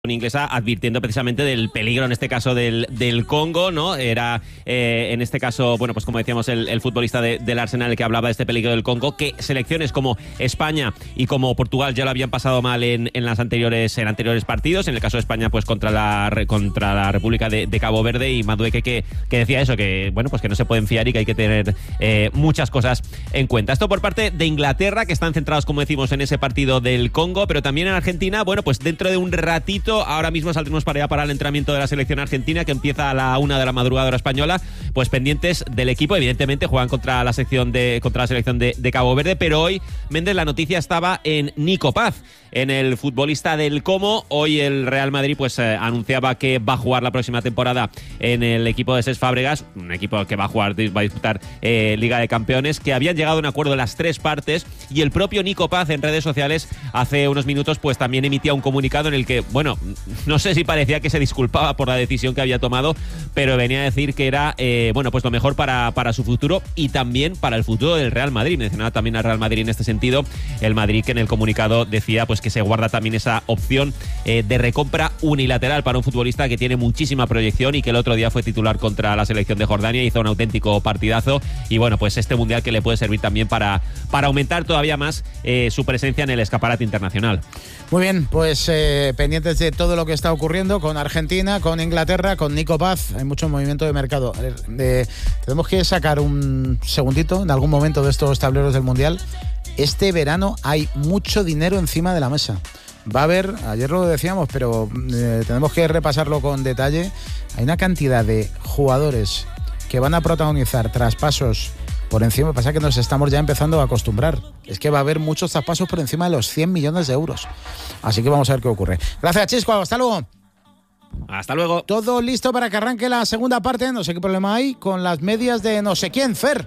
inglesa, advirtiendo precisamente del peligro, en este caso del Congo, ¿no? Era, en este caso, bueno, pues como decíamos, el futbolista del Arsenal el que hablaba de este peligro del Congo, que selecciones como España y como Portugal ya lo habían pasado mal en anteriores partidos. En el caso de España, pues contra la República de Cabo Verde, y Madueke que decía eso, que bueno, pues que no se pueden fiar y que hay que tener muchas cosas en cuenta. Esto por parte de Inglaterra, que están centrados, como decimos, en ese partido del Congo, pero también en Argentina. Bueno, pues dentro de un ratito, ahora mismo saldremos para allá para el entrenamiento de la selección argentina, que empieza a la 1 de la madrugada hora española. Pues pendientes del equipo, evidentemente juegan contra la selección de Cabo Verde, pero hoy, Méndez, la noticia estaba en Nico Paz, en el futbolista del Como. Hoy el Real Madrid pues anunciaba que va a jugar la próxima temporada en el equipo de Cesc Fábregas, un equipo que va a disputar Liga de Campeones, que habían llegado a un acuerdo las tres partes, y el propio Nico Paz en redes sociales hace unos minutos pues también emitía un comunicado en el que, bueno, no sé si parecía que se disculpaba por la decisión que había tomado, pero venía a decir que era bueno, pues lo mejor para su futuro y también para el futuro del Real Madrid. Mencionaba también al Real Madrid en este sentido, el Madrid, que en el comunicado decía pues que se guarda también esa opción de recompra unilateral para un futbolista que tiene muchísima proyección y que el otro día fue titular contra la selección de Jordania, hizo un auténtico partidazo, y bueno, pues este mundial que le puede servir también para aumentar todavía más su presencia en el escaparate internacional. Muy bien, pues pendientes de todo lo que está ocurriendo con Argentina, con Inglaterra, con Nico Paz. Hay mucho movimiento de mercado. Tenemos que sacar un segundito en algún momento de estos tableros del mundial. Este verano hay mucho dinero encima de la mesa. Va a haber, ayer lo decíamos, pero tenemos que repasarlo con detalle. Hay una cantidad de jugadores que van a protagonizar traspasos por encima. Pasa que nos estamos ya empezando a acostumbrar. Es que va a haber muchos traspasos por encima de los 100 millones de euros. Así que vamos a ver qué ocurre. Gracias, Chisco. Hasta luego. Hasta luego. Todo listo para que arranque la segunda parte. No sé qué problema hay con las medias de no sé quién, Fer.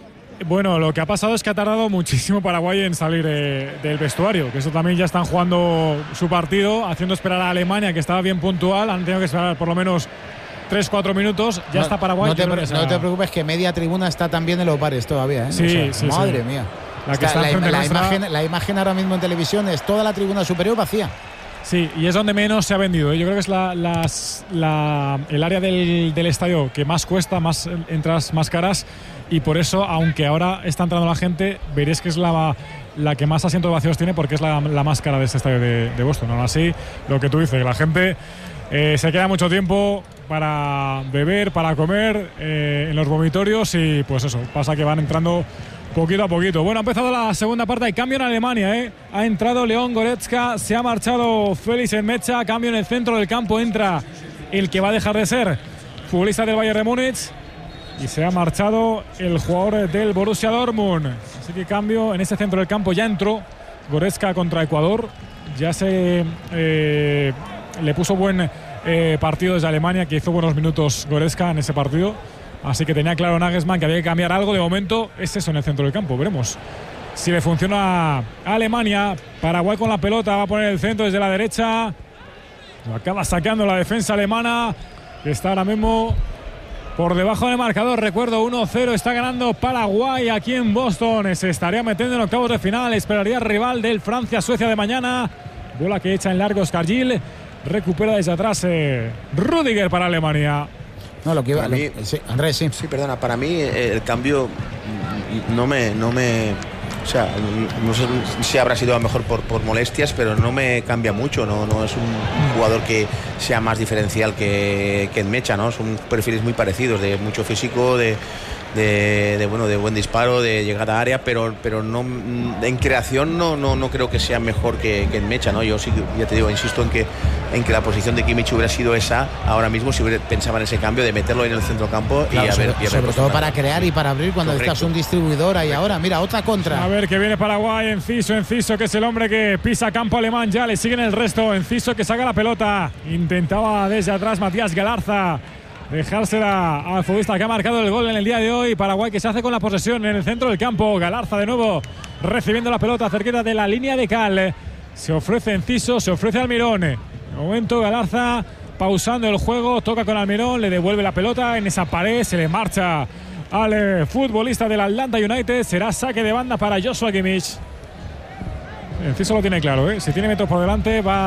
Bueno, lo que ha pasado es que ha tardado muchísimo Paraguay en salir del vestuario, que eso también ya están jugando su partido, haciendo esperar a Alemania, que estaba bien puntual. Han tenido que esperar por lo menos 3-4 minutos. Ya está Paraguay. No te preocupes, que media tribuna está también en los bares todavía, ¿eh? Sí, o sea, sí, madre sí. mía. La imagen ahora mismo en televisión es toda la tribuna superior vacía. Sí, y es donde menos se ha vendido. Yo creo que es el área del estadio que más cuesta, más entradas más caras, y por eso, aunque ahora está entrando la gente, veréis que es la que más asientos vacíos tiene, porque es la más cara de este estadio de Boston. Aún así, lo que tú dices, la gente se queda mucho tiempo para beber, para comer en los vomitorios, y pues eso, pasa que van entrando poquito a poquito. Bueno, ha empezado la segunda parte. Hay cambio en Alemania, Ha entrado Leon Goretzka, se ha marchado Félix Enmecha. Cambio en el centro del campo. Entra el que va a dejar de ser futbolista del Bayern de Múnich, y se ha marchado el jugador del Borussia Dortmund. Así que cambio en ese centro del campo. Ya entró Goretzka contra Ecuador. Ya le puso buen partido desde Alemania, que hizo buenos minutos Goretzka en ese partido. Así que tenía claro Nagelsmann que había que cambiar algo. De momento es eso en el centro del campo. Veremos si le funciona a Alemania. Paraguay con la pelota, va a poner el centro desde la derecha. Lo acaba sacando la defensa alemana, que está ahora mismo por debajo del marcador. Recuerdo, 1-0 está ganando Paraguay aquí en Boston. Se estaría metiendo en octavos de final. Esperaría rival del Francia-Suecia de mañana. Bola que echa en largo Scargill. Recupera desde atrás Rüdiger para Alemania. No, lo que iba. Sí, Andrés, sí. Sí, perdona, para mí el cambio no me. O sea, no sé si habrá sido a lo mejor por molestias, pero no me cambia mucho. No es un jugador que sea más diferencial que Enmecha, ¿no? Son perfiles muy parecidos, de mucho físico, de buen disparo, de llegada a área, pero no, en creación no creo que sea mejor que Enmecha, ¿no? Yo sí, ya te digo, insisto en que la posición de Kimmich hubiera sido esa ahora mismo, si pensaba en ese cambio de meterlo en el centrocampo, claro, y a ver sobre todo para crear y para abrir cuando estás un distribuidor ahí. Ahora mira, otra contra. A ver que viene Paraguay. Enciso, que es el hombre que pisa campo alemán. Ya le siguen el resto. Enciso, que saca la pelota. Intentaba desde atrás Matías Galarza dejársela al futbolista que ha marcado el gol en el día de hoy. Paraguay, que se hace con la posesión en el centro del campo. Galarza de nuevo recibiendo la pelota cerquita de la línea de cal. Se ofrece Enciso, se ofrece Almirón. De momento Galarza pausando el juego, toca con Almirón, le devuelve la pelota en esa pared, se le marcha al futbolista del Atlanta United. Será saque de banda para Joshua Kimmich. Enciso lo tiene claro, Si tiene metros por delante va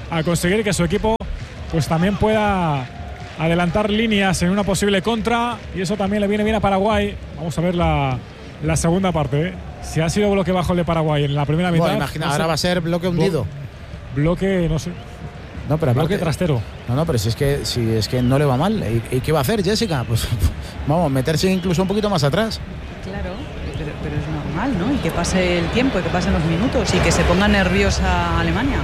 a conseguir que su equipo pues también pueda adelantar líneas en una posible contra, y eso también le viene bien a Paraguay. Vamos a ver la segunda parte, ¿eh? Si ha sido bloque bajo el de Paraguay en la primera mitad. Bueno, imagina, ahora va a ser bloque hundido. Bloque, no sé. No, pero bloque trastero. No, pero si es que no le va mal. ¿Y qué va a hacer, Jessica? Pues vamos, meterse incluso un poquito más atrás. Claro, pero es normal, ¿no? Y que pase el tiempo, y que pasen los minutos, y que se ponga nerviosa Alemania.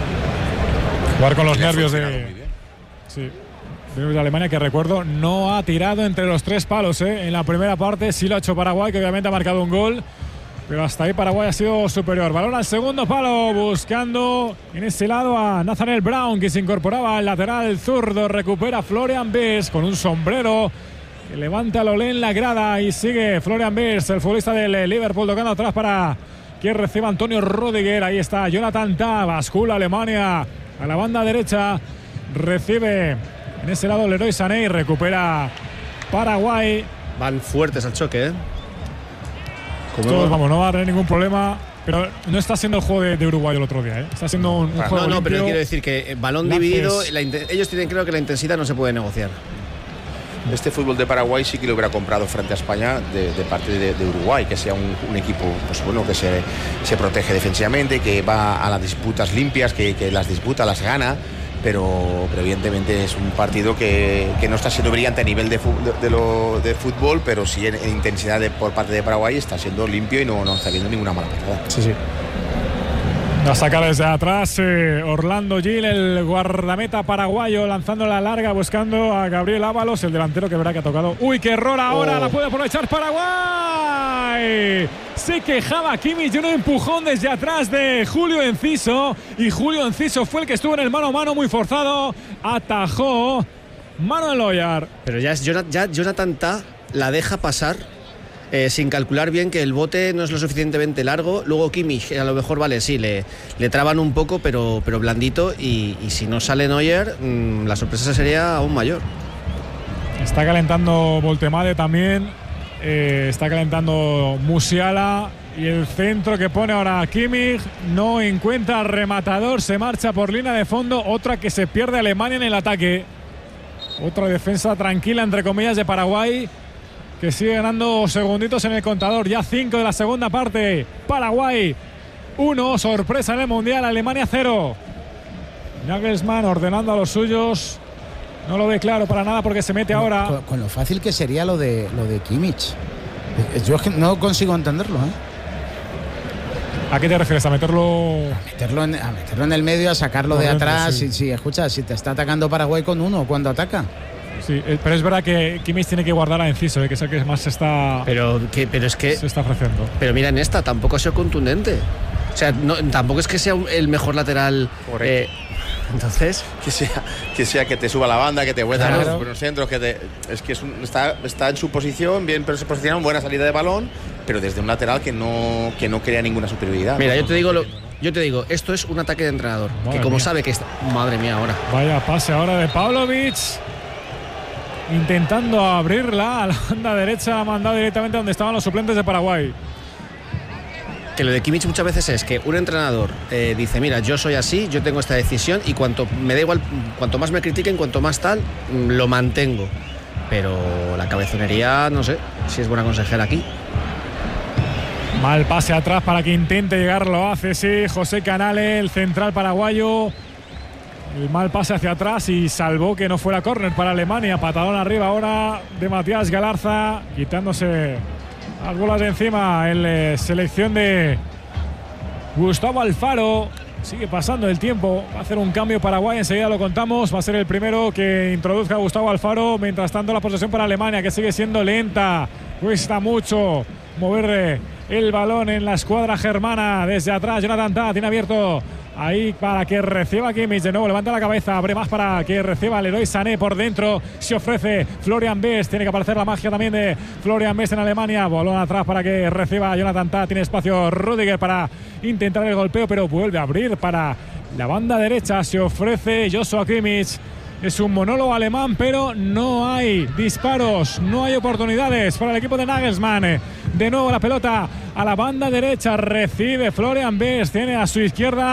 Jugar con los nervios de... Sí. De Alemania, que recuerdo, no ha tirado entre los 3 palos, ¿eh? En la primera parte sí lo ha hecho Paraguay, que obviamente ha marcado un gol, pero hasta ahí Paraguay ha sido superior. Balón al segundo palo, buscando en ese lado a Nathaniel Brown, que se incorporaba al lateral zurdo. Recupera Florian Wirtz con un sombrero que levanta Lolé en la grada, y sigue Florian Wirtz, el futbolista del Liverpool, tocando atrás para que reciba Antonio Rüdiger. Ahí está Jonathan Tah, bascula Alemania a la banda derecha, recibe en ese lado Leroy Sané y recupera Paraguay. Van fuertes al choque, ¿eh? Todos, vamos, no va a haber ningún problema, pero no está siendo el juego de Uruguay el otro día, ¿eh? Está siendo un juego No, limpio. pero quiero decir que balón dividido, ellos tienen, creo que la intensidad no se puede negociar. Este fútbol de Paraguay sí que lo hubiera comprado frente a España de parte de Uruguay, que sea un equipo, pues bueno, que se protege defensivamente, que va a las disputas limpias, que las disputa, las gana. Pero evidentemente es un partido que no está siendo brillante a nivel de fútbol, pero sí en intensidad por parte de Paraguay está siendo limpio y no está viendo ninguna mala pasada. Sí. La saca desde atrás Orlando Gil, el guardameta paraguayo, lanzando la larga, buscando a Gabriel Ábalos, el delantero, que verá que ha tocado. ¡Uy, qué error ahora! La puede aprovechar Paraguay. Se quejaba Kimmich de un empujón desde atrás de Julio Enciso, y Julio Enciso fue el que estuvo en el mano a mano muy forzado. Atajó Manuel Neuer. Pero ya Jonathan Tah la deja pasar sin calcular bien que el bote no es lo suficientemente largo. Luego Kimmich, a lo mejor, vale, sí, le traban un poco, pero blandito, y si no sale Neuer, la sorpresa sería aún mayor. Está calentando Voltemade también, está calentando Musiala, y el centro que pone ahora Kimmich no encuentra rematador, se marcha por línea de fondo. Otra que se pierde Alemania en el ataque. Otra defensa tranquila, entre comillas, de Paraguay, que sigue ganando segunditos en el contador. Ya 5 de la segunda parte. Paraguay 1, sorpresa en el Mundial. Alemania 0. Nagelsmann ordenando a los suyos. No lo ve claro para nada, porque se mete ahora. Con lo fácil que sería lo de Kimmich. Yo es que no consigo entenderlo, ¿eh? ¿A qué te refieres? ¿A meterlo? A meterlo en el medio, a sacarlo de atrás. Sí. Si escucha, si te está atacando Paraguay con uno cuando ataca. Sí, pero es verdad que Kimmich tiene que guardar a Enciso, que es el que más se está. Pero es que se está ofreciendo. Pero mira, en esta tampoco ha sido contundente. O sea, tampoco es que sea el mejor lateral. Entonces, que sea que te suba la banda, que te vuelva Claro. a los buenos centros, está en su posición bien, pero se posiciona en buena salida de balón, pero desde un lateral que no crea ninguna superioridad. mira, yo te digo, esto es un ataque de entrenador. Madre que como mía. sabe que está. Madre mía, ahora. Vaya pase ahora de Pavlovic, intentando abrirla a la banda derecha, ha mandado directamente donde estaban los suplentes de Paraguay. Que lo de Kimmich muchas veces es que un entrenador dice, mira, yo soy así, yo tengo esta decisión, y me da igual, cuanto más me critiquen, cuanto más tal, lo mantengo. Pero la cabezonería, no sé si es buena consejera aquí. Mal pase atrás para que intente llegar, lo hace, sí, José Canale, el central paraguayo. El mal pase hacia atrás y salvó que no fuera córner para Alemania. Patadón arriba ahora de Matías Galarza, quitándose las bolas de encima en selección de Gustavo Alfaro. Sigue pasando el tiempo, va a hacer un cambio Paraguay, enseguida lo contamos. Va a ser el primero que introduzca a Gustavo Alfaro. Mientras tanto, la posesión para Alemania, que sigue siendo lenta. Cuesta mucho mover el balón en la escuadra germana. Desde atrás, Jonathan Tah tiene abierto ahí para que reciba Kimmich. De nuevo levanta la cabeza, abre más para que reciba Leroy Sané por dentro. Se ofrece Florian Wirtz, tiene que aparecer la magia también de Florian Wirtz en Alemania. Balón atrás para que reciba Jonathan Tah. Tiene espacio Rüdiger para intentar el golpeo, pero vuelve a abrir para la banda derecha. Se ofrece Joshua Kimmich. Es un monólogo alemán, pero no hay disparos, no hay oportunidades para el equipo de Nagelsmann. De nuevo la pelota a la banda derecha, recibe Florian Wirtz, tiene a su izquierda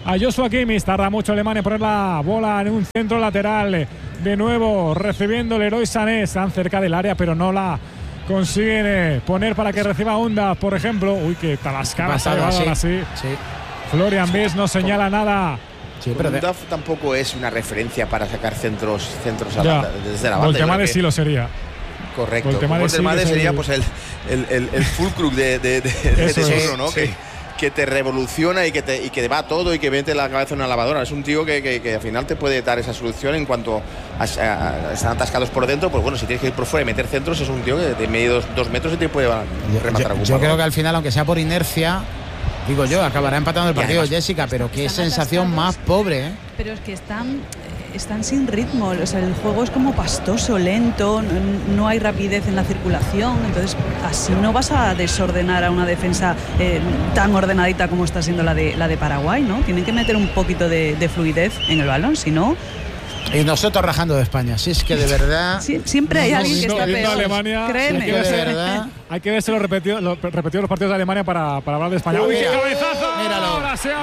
a Joshua Kimmich. Tarda mucho Alemania en poner la bola en un centro lateral. De nuevo recibiendo el Leroy Sané. Están cerca del área, pero no la consiguen poner para que reciba Onda, por ejemplo. Uy, que Talascara se ha llevado ahora sí. Florian Wirtz no señala nada. Sí, pero Duff tampoco es una referencia para sacar centros desde la banda. Voltemade sí lo sería. Correcto. Voltemade sería pues el fulcrum de turno, ¿no? Que te revoluciona y que va todo y que mete la cabeza en una lavadora. Es un tío que al final te puede dar esa solución en cuanto están atascados por dentro. Pues bueno, si tienes que ir por fuera y meter centros, es un tío que de medio 2 metros y te puede rematar algún Yo creo que al final, aunque sea por inercia, digo yo, acabará empatando el partido, Jessica, pero qué sensación más pobre, ¿eh? Pero es que están sin ritmo, o sea, el juego es como pastoso, lento, no hay rapidez en la circulación, entonces así no vas a desordenar a una defensa tan ordenadita como está siendo la de Paraguay, ¿no? Tienen que meter un poquito de fluidez en el balón, si no... Y nosotros rajando de España, si es que de verdad... siempre hay alguien que está peor, Alemania, créeme. Si es que de verdad... Hay que verse los repetidos los partidos de Alemania para hablar de España. ¡Uy, qué cabezazo! Míralo, ¡Ahora sí!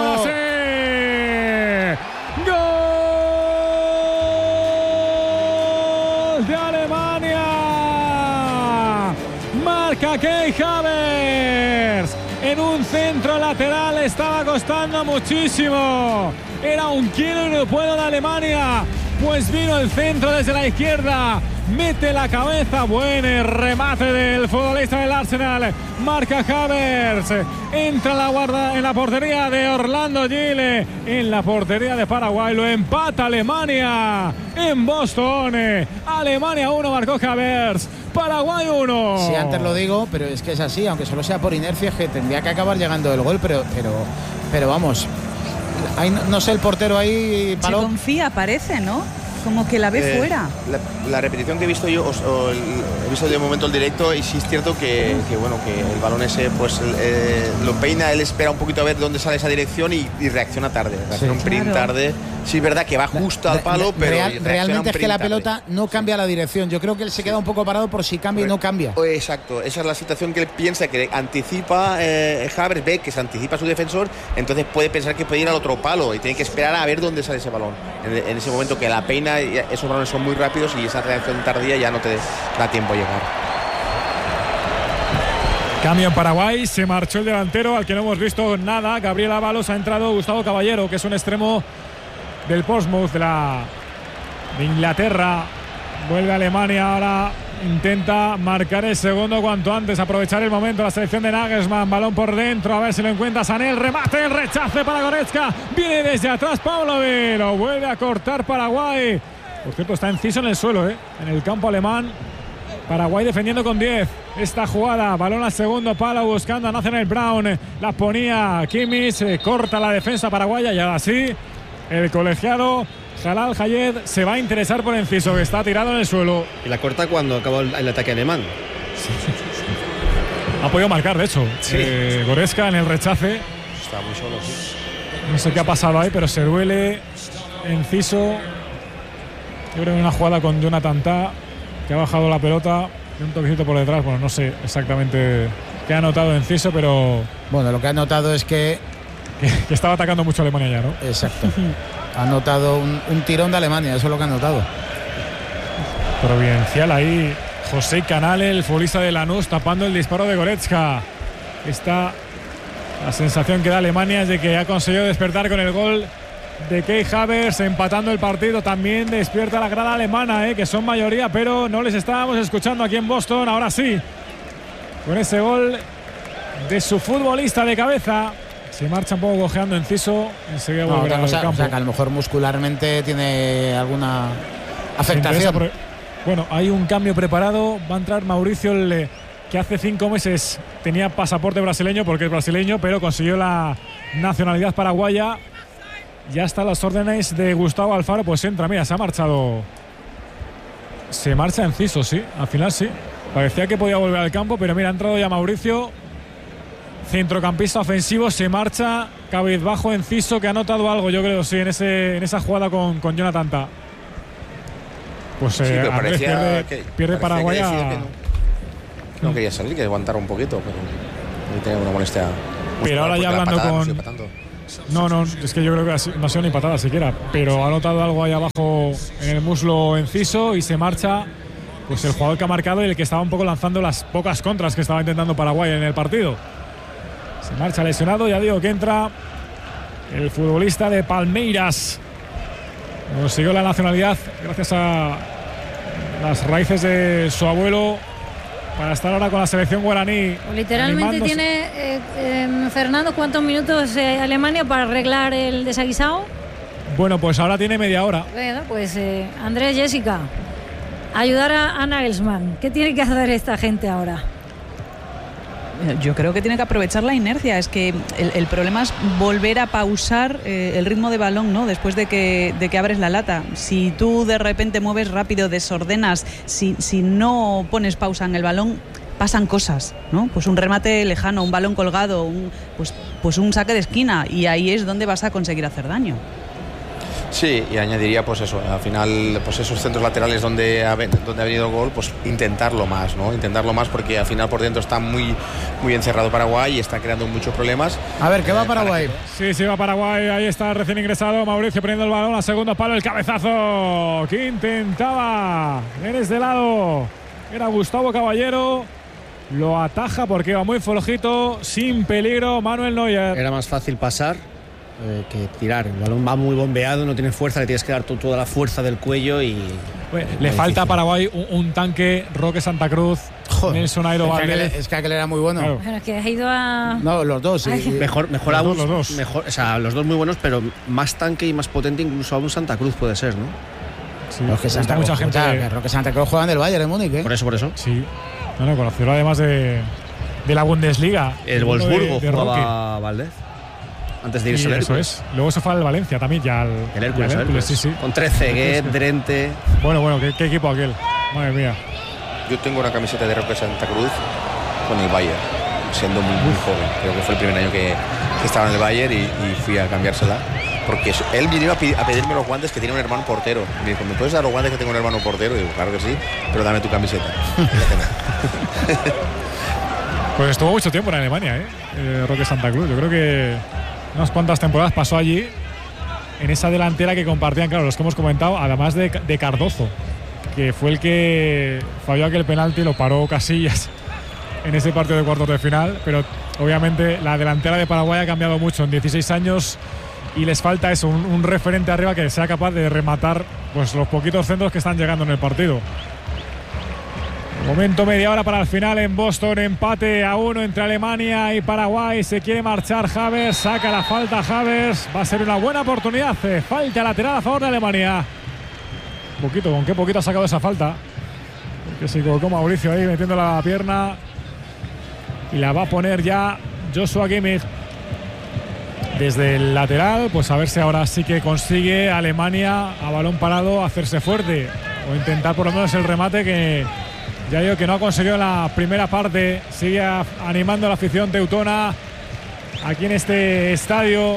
¡Gol de Alemania! Marca Kai Havertz en un centro lateral, estaba costando muchísimo. Era un kilo y no puedo de Alemania. Pues vino el centro desde la izquierda. Mete la cabeza. Buen remate del futbolista del Arsenal. Marca Havertz. Entra la guarda en la portería de Orlando Gil. En la portería de Paraguay. Lo empata Alemania en Boston. Alemania 1, marcó Havertz. Paraguay 1. Sí, antes lo digo, pero es que es así. Aunque solo sea por inercia, es que tendría que acabar llegando el gol. Pero vamos... Ahí, no sé, el portero ahí paró. Se confía, parece, ¿no? Como que la ve fuera. La repetición que he visto yo, he visto de momento el directo, y sí es cierto que el balón ese pues lo peina, él espera un poquito a ver dónde sale esa dirección y reacciona tarde. Reacciona un sprint tarde. Sí, es verdad que va justo al palo, pero realmente es que la tarde. Pelota no cambia la dirección. Yo creo que él se queda un poco parado por si cambia y no cambia. Exacto, esa es la situación que él piensa, que anticipa Havertz, ve que se anticipa su defensor, entonces puede pensar que puede ir al otro palo y tiene que esperar a ver dónde sale ese balón. En ese momento que la peina, esos balones son muy rápidos y esa reacción tardía ya no te da tiempo a llegar. Cambio en Paraguay, se marchó el delantero al que no hemos visto nada. Gabriel Ábalos, ha entrado Gustavo Caballero, que es un extremo del Portsmouth de Inglaterra. Vuelve a Alemania, ahora intenta marcar el segundo cuanto antes, aprovechar el momento la selección de Nagelsmann. Balón por dentro, a ver si lo encuentra Sané, el remate, el rechace para Goretzka, viene desde atrás Pavlovic, lo vuelve a cortar Paraguay. Por cierto, está Enciso en el suelo, en el campo alemán. Paraguay defendiendo con 10 esta jugada, balón al segundo palo buscando a Nathaniel Brown, la ponía Kimmich, corta la defensa paraguaya y ahora sí el colegiado Jalal Hayed se va a interesar por Enciso, que está tirado en el suelo. Y la corta cuando acabó el ataque alemán. Ha podido marcar, de hecho, Goretzka en el rechace. Está muy solo, sí. No sé qué ha pasado ahí, pero se duele Enciso. Yo creo que una jugada con Jonathan Tah, que ha bajado la pelota y un toquecito por detrás. Bueno, no sé exactamente qué ha notado Enciso, pero... Bueno, lo que ha notado es que estaba atacando mucho a Alemania ya, ¿no? Exacto. Ha notado un tirón de Alemania, eso es lo que ha notado. Providencial ahí, José Canale, el futbolista de Lanús, tapando el disparo de Goretzka. La sensación que da Alemania es de que ha conseguido despertar con el gol de Kai Havertz, empatando el partido. También despierta la grada alemana, que son mayoría, pero no les estábamos escuchando aquí en Boston. Ahora sí, con ese gol de su futbolista de cabeza. Se marcha un poco cojeando Enciso, enseguida volverá al campo. O sea, que a lo mejor muscularmente tiene alguna afectación. Bueno, hay un cambio preparado. Va a entrar Mauricio, que hace 5 meses tenía pasaporte brasileño porque es brasileño, pero consiguió la nacionalidad paraguaya. Ya está a las órdenes de Gustavo Alfaro, pues entra, mira, se ha marchado. Se marcha Enciso, sí, al final sí. Parecía que podía volver al campo, pero mira, ha entrado ya Mauricio, centrocampista ofensivo, se marcha cabizbajo Enciso, que ha notado algo, yo creo, sí, en esa jugada con Jonathan Tah. Pues sí, Andrés pierde Paraguay. Que no quería salir, que aguantara un poquito, pero tenía una molestia. Pero ahora ya hablando No, es que yo creo que no ha sido ni patada siquiera, pero ha notado algo ahí abajo en el muslo enciso y se marcha pues el jugador que ha marcado y el que estaba un poco lanzando las pocas contras que estaba intentando Paraguay en el partido. Se marcha lesionado, ya digo que entra el futbolista de Palmeiras. Consiguió la nacionalidad gracias a las raíces de su abuelo para estar ahora con la selección guaraní. Literalmente tiene Fernando, ¿cuántos minutos Alemania para arreglar el desaguisado? Bueno, pues ahora tiene media hora. Bueno, pues Andrés, Jessica, ayudar a Nagelsmann. ¿Qué tiene que hacer esta gente ahora? Yo creo que tiene que aprovechar la inercia. Es que el problema es volver a pausar el ritmo de balón, ¿no? Después de que abres la lata. Si tú de repente mueves rápido, desordenas, si no pones pausa en el balón, pasan cosas, ¿no? Pues un remate lejano, un balón colgado, pues un saque de esquina, y ahí es donde vas a conseguir hacer daño. Sí, y añadiría pues eso, al final pues esos centros laterales donde ha venido el gol, pues intentarlo más, ¿no? Intentarlo más, porque al final por dentro está muy encerrado Paraguay y está creando muchos problemas. A ver, ¿qué va Paraguay? Sí, va Paraguay, ahí está recién ingresado Mauricio poniendo el balón a segundo palo, el cabezazo que intentaba en este lado era Gustavo Caballero, lo ataja porque iba muy flojito, sin peligro Manuel Neuer. Era más fácil pasar que tirar. El balón va muy bombeado, no tiene fuerza, le tienes que dar toda la fuerza del cuello y... Bueno, le falta a Paraguay un tanque, Roque Santa Cruz, Nelson Airo Valdez. Es que aquel era muy bueno. Claro. Bueno, es que ha ido a... No, los dos, sí. Mejor aún, los dos. Mejor, o sea, los dos muy buenos, pero más tanque y más potente incluso aún Santa Cruz puede ser, ¿no? Sí, Roque Santa Cruz, mucha gente. que Roque Santa Cruz juega en el Bayern de Múnich, ¿eh? Por eso. Sí. Bueno, conoció además de la Bundesliga. El Wolfsburgo de jugaba Valdez antes de irse al eso Hércules. es. Luego se fue al Valencia también, ya al El Hércules, sí. Con Trezeguet, Drente. Bueno, ¿qué equipo aquel? Madre mía. Yo tengo una camiseta de Roque Santa Cruz con el Bayern, siendo muy joven. Creo que fue el primer año que estaba en el Bayern y fui a cambiársela. Porque él vino a pedirme los guantes, que tiene un hermano portero. Me dijo, ¿me puedes dar los guantes que tengo un hermano portero? Y digo, claro que sí, pero dame tu camiseta. Pues estuvo mucho tiempo en Alemania, Roque Santa Cruz. Yo creo que unas cuantas temporadas pasó allí, en esa delantera que compartían, claro, los que hemos comentado, además de Cardozo, que fue el que falló aquel penalti, lo paró Casillas en ese partido de cuartos de final. Pero obviamente la delantera de Paraguay ha cambiado mucho en 16 años y les falta eso, un referente arriba que sea capaz de rematar pues los poquitos centros que están llegando en el partido. Momento, media hora para el final en Boston, empate a 1 entre Alemania y Paraguay. Se quiere marchar Havertz, saca la falta Havertz, va a ser una buena oportunidad. Falta lateral a favor de Alemania. ¿Con qué poquito ha sacado esa falta? Porque se equivocó Mauricio ahí metiendo la pierna y la va a poner ya Joshua Kimmich desde el lateral. Pues a ver si ahora sí que consigue Alemania a balón parado hacerse fuerte o intentar por lo menos el remate, que ya digo que no ha conseguido en la primera parte. Sigue animando a la afición teutona aquí en este estadio.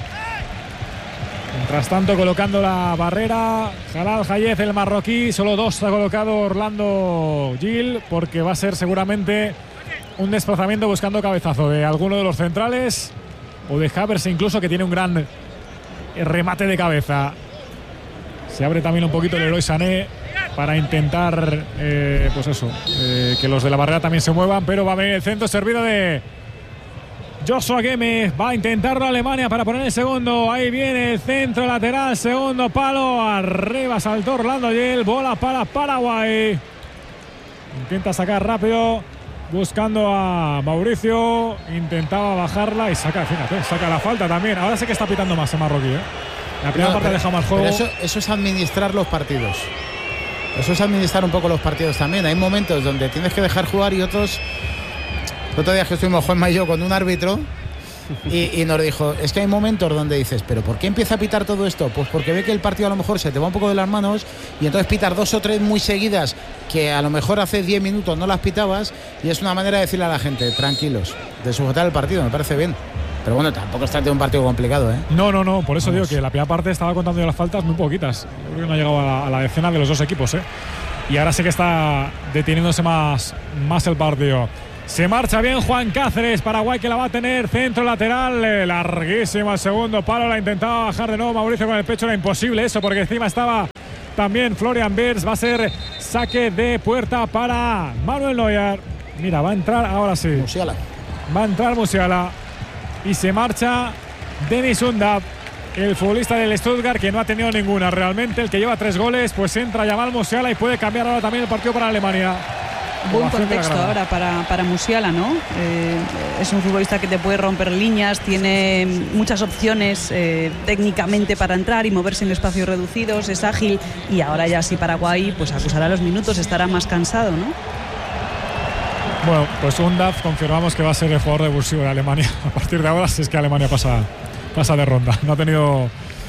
Mientras tanto, colocando la barrera Jalal Hayez, el marroquí. Solo dos ha colocado Orlando Gil, porque va a ser seguramente un desplazamiento buscando cabezazo de alguno de los centrales o de Havertz incluso, que tiene un gran remate de cabeza. Se abre también un poquito el Leroy Sané para intentar que los de la barrera también se muevan, pero va a venir el centro servido de Joshua Kimmich. Va a intentarlo Alemania para poner el segundo. Ahí viene el centro lateral, segundo palo, arriba saltó Orlando Gil, bola para Paraguay. Intenta sacar rápido buscando a Mauricio, intentaba bajarla y saca, fíjate, saca la falta también. Ahora sí que está pitando más el marroquí, La primera parte ha dejado más juego. Eso es administrar los partidos. Eso es administrar un poco los partidos también. Hay momentos donde tienes que dejar jugar y otros. El otro día que estuvimos Juanma y yo con un árbitro y nos dijo, es que hay momentos donde dices, ¿pero por qué empieza a pitar todo esto? Pues porque ve que el partido a lo mejor se te va un poco de las manos y entonces pitas 2 o 3 muy seguidas que a lo mejor hace 10 minutos no las pitabas, y es una manera de decirle a la gente, tranquilos, de sujetar el partido, me parece bien. Pero bueno, tampoco está de un partido complicado, ¿eh? No, por eso digo que la primera parte estaba contando yo las faltas muy poquitas. Yo creo que no ha llegado a la decena de los dos equipos, ¿eh? Y ahora sí que está deteniéndose más el partido. Se marcha bien Juan Cáceres. Paraguay que la va a tener centro lateral. Larguísimo el segundo palo. La intentaba bajar de nuevo Mauricio con el pecho. Era imposible eso porque encima estaba también Florian Wirtz. Va a ser saque de puerta para Manuel Neuer. Mira, va a entrar ahora sí. Musiala. Va a entrar Musiala. Y se marcha Denis Undav, el futbolista del Stuttgart, que no ha tenido ninguna realmente. El que lleva 3 goles, pues entra Jamal Musiala y puede cambiar ahora también el partido para Alemania. Buen contexto ahora para Musiala, ¿no? Es un futbolista que te puede romper líneas, tiene muchas opciones técnicamente para entrar y moverse en espacios reducidos, es ágil, y ahora ya sí Paraguay pues acusará los minutos, estará más cansado, ¿no? Bueno, pues Undav confirmamos que va a ser el jugador revulsivo de Alemania a partir de ahora, si es que Alemania pasa de ronda. No ha tenido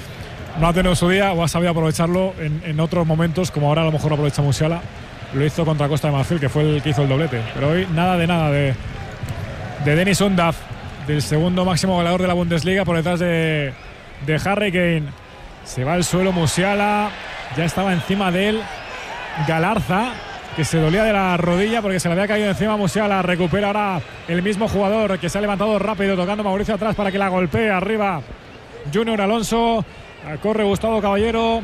su día, o ha sabido aprovecharlo en otros momentos, como ahora a lo mejor lo aprovecha Musiala. Lo hizo contra Costa de Marfil, que fue el que hizo el doblete. Pero hoy nada de Denis Undav, del segundo máximo goleador de la Bundesliga, por detrás de Harry Kane. Se va al suelo Musiala, ya estaba encima de él Galarza, que se dolía de la rodilla porque se le había caído encima. Musiala recupera ahora el mismo jugador, que se ha levantado rápido, tocando Mauricio atrás para que la golpee arriba Junior Alonso. Corre Gustavo Caballero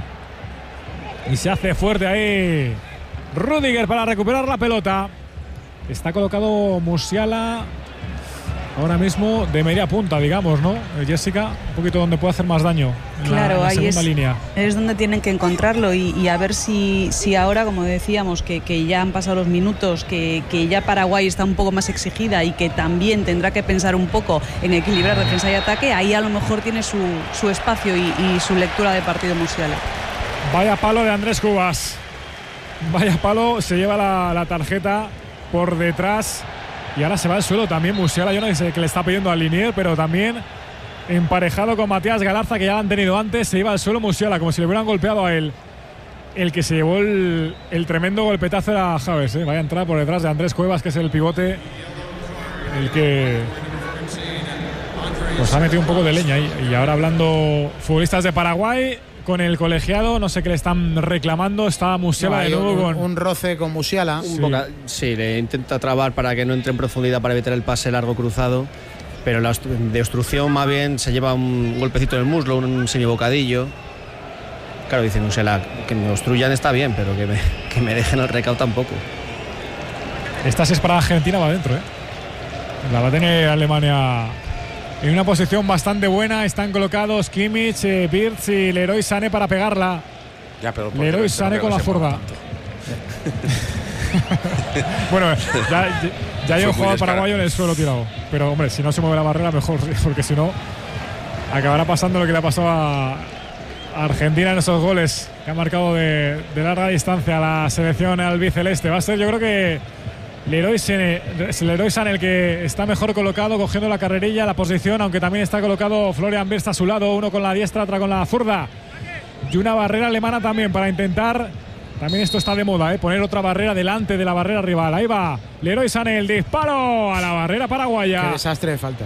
y se hace fuerte ahí Rüdiger para recuperar la pelota. Está colocado Musiala ahora mismo de media punta, digamos, ¿no? Jessica, un poquito donde puede hacer más daño. Claro, en la ahí segunda línea. Es donde tienen que encontrarlo y a ver si ahora, como decíamos, que ya han pasado los minutos, que ya Paraguay está un poco más exigida y que también tendrá que pensar un poco en equilibrar defensa y ataque, ahí a lo mejor tiene su espacio y su lectura de partido Musiala. Vaya palo de Andrés Cubas. Vaya palo, se lleva la tarjeta por detrás y ahora se va al suelo también Musiala. Yo no sé qué le está pidiendo al Linier, pero también emparejado con Matías Galarza, que ya lo han tenido antes. Se iba al suelo Musiala, como si le hubieran golpeado a él. El que se llevó el tremendo golpetazo era Javes, ¿eh? Vaya a entrar por detrás de Andrés Cuevas, que es el pivote, el que pues ha metido un poco de leña ahí. Y ahora hablando futbolistas de Paraguay con el colegiado, no sé qué le están reclamando. Está Musiala de nuevo con un roce con Musiala. Sí, le intenta trabar para que no entre en profundidad para evitar el pase largo cruzado, pero de obstrucción más bien se lleva un golpecito en el muslo, un semibocadillo. Claro, dice Musiala, que me obstruyan está bien, pero que me dejen el recao tampoco. Esta si es para Argentina va adentro, ¿eh? La va a tener Alemania en una posición bastante buena. Están colocados Kimmich, Wirtz y Leroy Sané para pegarla. Ya, pero Leroy Sané con la zurda. Bueno, ya hay un jugador paraguayo en el suelo tirado. Pero, hombre, si no se mueve la barrera, mejor, porque si no, acabará pasando lo que le ha pasado a Argentina en esos goles que ha marcado de larga distancia a la selección albiceleste. Va a ser, yo creo que Leroy Sané el que está mejor colocado, cogiendo la carrerilla, la posición, aunque también está colocado Florian Wirtz a su lado, uno con la diestra, otra con la zurda. Y una barrera alemana también para intentar, también esto está de moda, poner otra barrera delante de la barrera rival. Ahí va Leroy Sané, el disparo a la barrera paraguaya. Qué desastre de falta.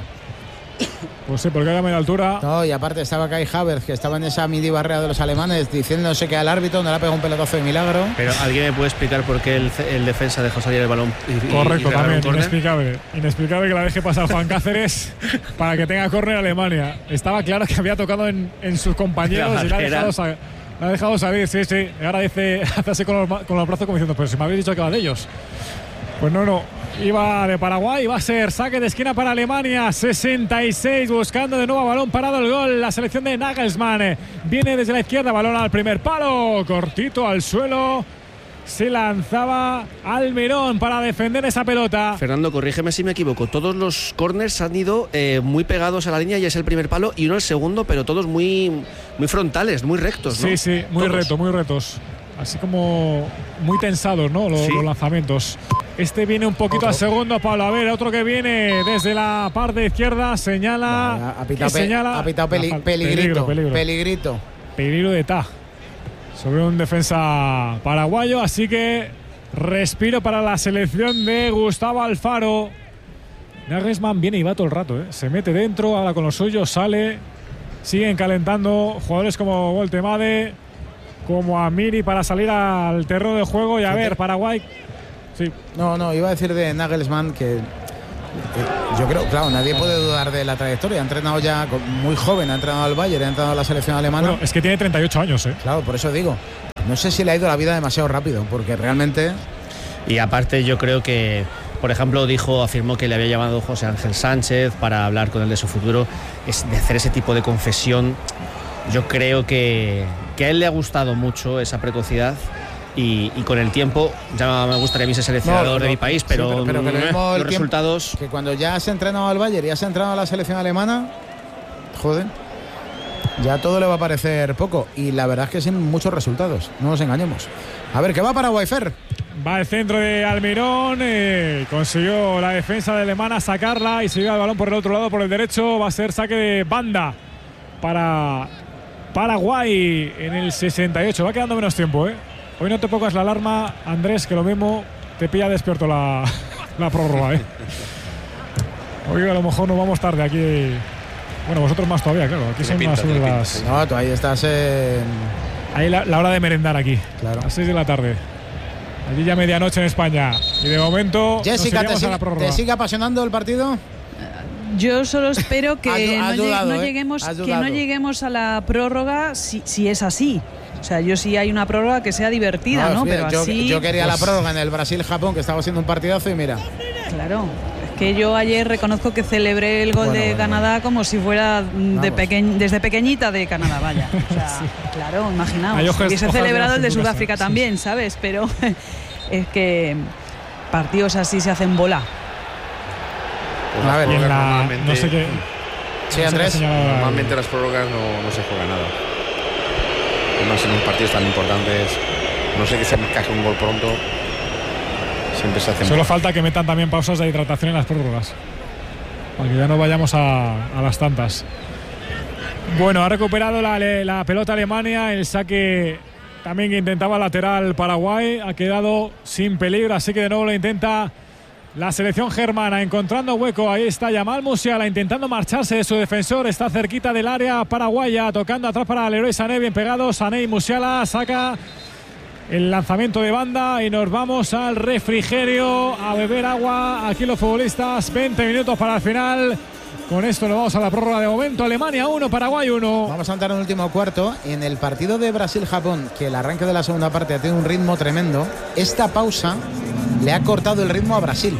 Pues sí, porque hay media altura. No, y aparte estaba Kai Havertz, que estaba en esa midi barrera de los alemanes, diciéndose que al árbitro no le ha pegado un pelotazo de milagro. Pero ¿alguien me puede explicar por qué el defensa dejó salir el balón? Correcto, también, inexplicable que la deje pasar Juan Cáceres para que tenga córner Alemania. Estaba claro que había tocado en sus compañeros y la ha dejado salir, sí. Y ahora dice, hace así con los brazos como diciendo, pero si me habéis dicho que va de ellos. Pues no. Iba de Paraguay, va a ser saque de esquina para Alemania. 66, buscando de nuevo balón parado el gol. La selección de Nagelsmann viene desde la izquierda, balón al primer palo, cortito al suelo. Se lanzaba Almirón para defender esa pelota. Fernando, corrígeme si me equivoco. Todos los corners han ido muy pegados a la línea y es el primer palo y uno el segundo, pero todos muy frontales, muy rectos, ¿no? Sí, muy retos. Así como muy tensados, ¿no? Los lanzamientos. Este viene un poquito al segundo palo. A ver, otro que viene desde la parte izquierda. Señala. Ha pitado peligrito. Peligro de Ta sobre un defensa paraguayo. Así que respiro para la selección de Gustavo Alfaro. Nagelsmann viene y va todo el rato, ¿eh? Se mete dentro, habla con los suyos, sale. Siguen calentando jugadores como Voltemade, como Amiri para salir al terreno de juego. Y a ver, Paraguay Sí. No, iba a decir de Nagelsmann que yo creo, claro, nadie puede dudar de la trayectoria. Ha entrenado ya muy joven, ha entrenado al Bayern, ha entrenado a la selección alemana. Bueno, es que tiene 38 años, ¿eh? Claro, por eso digo. No sé si le ha ido la vida demasiado rápido, porque realmente... Y aparte yo creo que, por ejemplo, afirmó que le había llamado José Ángel Sánchez para hablar con él de su futuro. Es de hacer ese tipo de confesión. Yo creo que a él le ha gustado mucho esa precocidad. Y con el tiempo, ya me gustaría a mí ser seleccionador de mi país, pero, pero que los resultados... Que cuando ya has entrenado al Bayern y has entrenado a la selección alemana, joder, ya todo le va a parecer poco. Y la verdad es que sin muchos resultados, no nos engañemos. A ver, ¿qué va para Guayfer? Va el centro de Almirón, consiguió la defensa de alemana sacarla y se lleva el balón por el otro lado, por el derecho. Va a ser saque de banda para Paraguay en el 68. Va quedando menos tiempo, ¿eh? Hoy no te pongas la alarma, Andrés, que lo mismo te pilla despierto la prórroga, ¿eh? Hoy a lo mejor nos vamos tarde aquí. Bueno, vosotros más todavía, claro. Aquí son más sobre las... No, tú ahí estás en... Ahí la hora de merendar aquí, claro. A las 6 de la tarde. Allí ya medianoche en España. Y de momento Jessica, ¿te sigue apasionando el partido? Yo solo espero que no lleguemos a la prórroga si es así. O sea, yo sí hay una prórroga que sea divertida, ¿no? Pero así... Yo quería la prórroga en el Brasil-Japón, que estaba siendo un partidazo, y mira. Claro. Es que yo ayer reconozco que celebré el gol de Canadá como si fuera desde pequeñita de Canadá, vaya. O sea, sí. Claro, imaginaos. Hubiese celebrado el de Sudáfrica también, ¿sabes? Pero es que partidos así se hacen bola. Pues a ver, normalmente... No sé qué... Sí, Andrés. Normalmente las prórrogas no se juega nada. Además, en un partido tan importantes, no sé que se encaje un gol pronto. Siempre se hace. Solo falta que metan también pausas de hidratación en las prórrogas, para que ya no vayamos a las tantas. Bueno, ha recuperado la pelota Alemania. El saque también que intentaba lateral Paraguay ha quedado sin peligro, así que de nuevo lo intenta la selección germana, encontrando hueco. Ahí está Yamal Musiala intentando marcharse de su defensor. Está cerquita del área paraguaya, tocando atrás para Leroy Sané, bien pegado. Sané y Musiala saca el lanzamiento de banda y nos vamos al refrigerio a beber agua. Aquí los futbolistas, 20 minutos para el final. Con esto nos vamos a la prórroga de momento. Alemania 1, Paraguay 1. Vamos a entrar en el último cuarto. En el partido de Brasil-Japón, que el arranque de la segunda parte ha tenido un ritmo tremendo, esta pausa le ha cortado el ritmo a Brasil.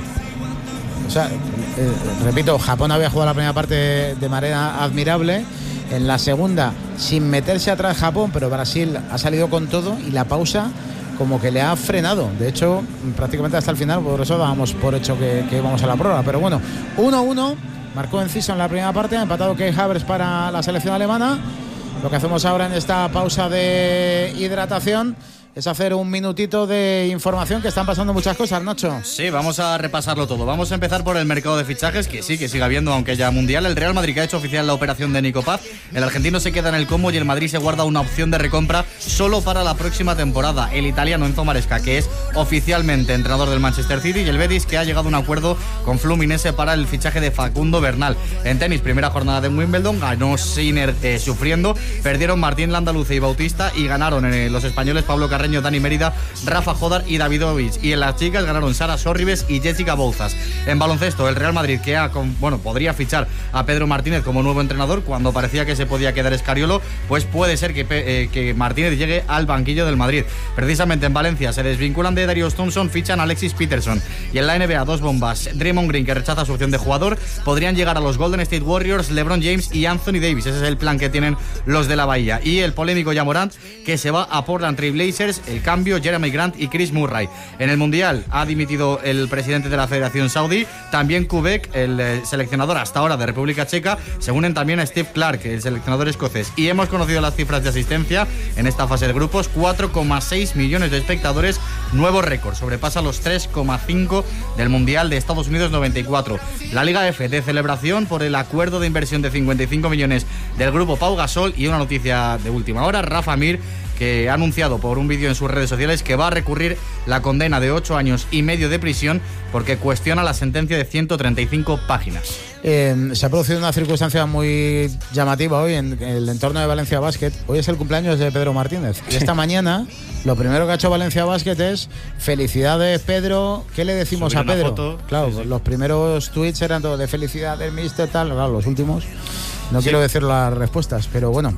O sea, repito, Japón había jugado la primera parte de manera admirable. En la segunda, sin meterse atrás Japón, pero Brasil ha salido con todo y la pausa como que le ha frenado. De hecho, prácticamente hasta el final, por eso dábamos por hecho que íbamos a la prórroga. Pero bueno, 1-1. Marcó Enciso en la primera parte, ha empatado Kai Havertz para la selección alemana. Lo que hacemos ahora en esta pausa de hidratación es hacer un minutito de información, que están pasando muchas cosas, Nacho. Sí, vamos a repasarlo todo. Vamos a empezar por el mercado de fichajes, que sí, que sigue habiendo, aunque ya mundial. El Real Madrid, que ha hecho oficial la operación de Nico Paz. El argentino se queda en el Como y el Madrid se guarda una opción de recompra solo para la próxima temporada. El italiano Enzo Maresca, que es oficialmente entrenador del Manchester City, y el Betis, que ha llegado a un acuerdo con Fluminense para el fichaje de Facundo Bernal. En tenis, primera jornada de Wimbledon, ganó Sinner sufriendo, perdieron Martín Landaluce y Bautista, y ganaron los españoles Pablo Carreño, Dani Mérida, Rafa Jodar y Davidovich. Y en las chicas ganaron Sara Sorribes y Jessica Bouzas. En baloncesto, el Real Madrid, que podría fichar a Pedro Martínez como nuevo entrenador. Cuando parecía que se podía quedar Escariolo, pues puede ser que Martínez llegue al banquillo del Madrid. Precisamente en Valencia se desvinculan de Darius Thompson, fichan a Alexis Peterson. Y en la NBA, dos bombas. Draymond Green, que rechaza su opción de jugador. Podrían llegar a los Golden State Warriors LeBron James y Anthony Davis. Ese es el plan que tienen los de la Bahía. Y el polémico Ja Morant, que se va a Portland Trail Blazers. El cambio, Jeremy Grant y Chris Murray. En el Mundial ha dimitido el presidente de la Federación Saudí. También Kubek, el seleccionador hasta ahora de República Checa. Se unen también a Steve Clark, el seleccionador escocés. Y hemos conocido las cifras de asistencia en esta fase de grupos: 4,6 millones de espectadores, nuevo récord, sobrepasa los 3,5 del Mundial de Estados Unidos 94. La Liga F de celebración por el acuerdo de inversión de 55 millones del grupo Pau Gasol. Y una noticia de última hora: Rafa Mir, que ha anunciado por un vídeo en sus redes sociales que va a recurrir la condena de 8 años y medio de prisión porque cuestiona la sentencia de 135 páginas. Se ha producido una circunstancia muy llamativa hoy en el entorno de Valencia Basket. Hoy es el cumpleaños de Pedro Martínez. Y esta mañana lo primero que ha hecho Valencia Basket es felicidades, Pedro. ¿Qué le decimos subir a Pedro? foto, claro, sí. Los primeros tweets eran todos de felicidades, mister, tal. Claro, los últimos. No quiero decir las respuestas, pero bueno,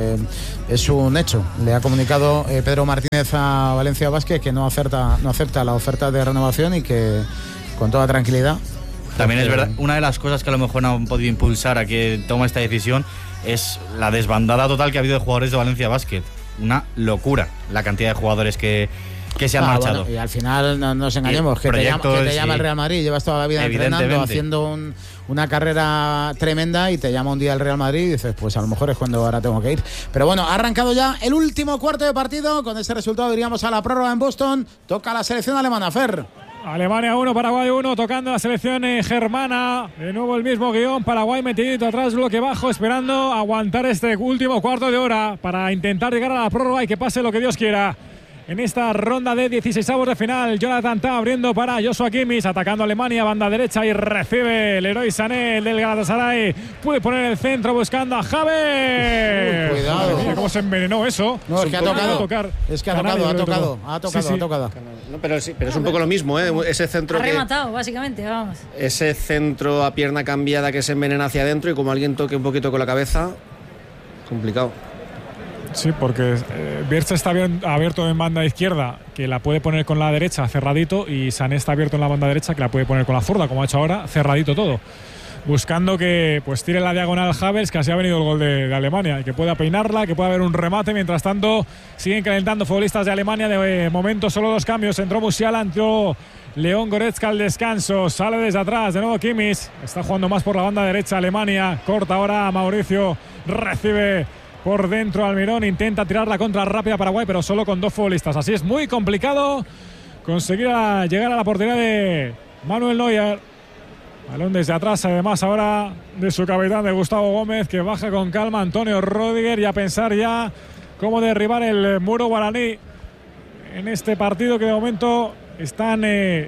es un hecho. Le ha comunicado Pedro Martínez a Valencia Basket que no acepta la oferta de renovación y que con toda tranquilidad. También es verdad, una de las cosas que a lo mejor no han podido impulsar a que tome esta decisión es la desbandada total que ha habido de jugadores de Valencia Basket. Una locura la cantidad de jugadores que se han marchado. Bueno, y al final no nos engañemos, que te llama el Real Madrid, llevas toda la vida entrenando, haciendo una carrera tremenda y te llama un día el Real Madrid y dices, pues a lo mejor es cuando ahora tengo que ir. Pero bueno, ha arrancado ya el último cuarto de partido. Con ese resultado iríamos a la prórroga en Boston. Toca la selección alemana, Fer. Alemania 1, Paraguay 1, tocando la selección germana. De nuevo el mismo guión, Paraguay metidito atrás, bloque bajo, esperando aguantar este último cuarto de hora para intentar llegar a la prórroga y que pase lo que Dios quiera. En esta ronda de 16avos de final, Jonathan Tah abriendo para Joshua Kimmich, atacando a Alemania, banda derecha y recibe Leroy Sané, el del Galatasaray. Puede poner el centro buscando a Javes. Cuidado. Mira cómo se envenenó eso. No, es que ha tocado. Es que ha tocado. No, pero es un poco lo mismo, ¿eh? Ese centro ha rematado, básicamente, vamos. Ese centro a pierna cambiada que se envenena hacia adentro y como alguien toque un poquito con la cabeza, complicado. Sí, porque Birch está abierto en banda izquierda, que la puede poner con la derecha cerradito, y Sané está abierto en la banda derecha, que la puede poner con la zurda, como ha hecho ahora, cerradito todo. Buscando que pues tire la diagonal Havertz, que así ha venido el gol de Alemania, y que pueda peinarla, que pueda haber un remate. Mientras tanto, siguen calentando futbolistas de Alemania. De momento, solo 2 cambios. Entró Musiala, entró León Goretzka al descanso. Sale desde atrás, de nuevo Kimmich. Está jugando más por la banda derecha Alemania. Corta ahora a Mauricio. Recibe por dentro Almirón, intenta tirar la contra rápida Paraguay, pero solo con 2 futbolistas. Así es muy complicado conseguir llegar a la portería de Manuel Neuer. Balón desde atrás, además ahora de su capitán, de Gustavo Gómez, que baja con calma Antonio Rüdiger, y a pensar ya cómo derribar el muro guaraní en este partido, que de momento están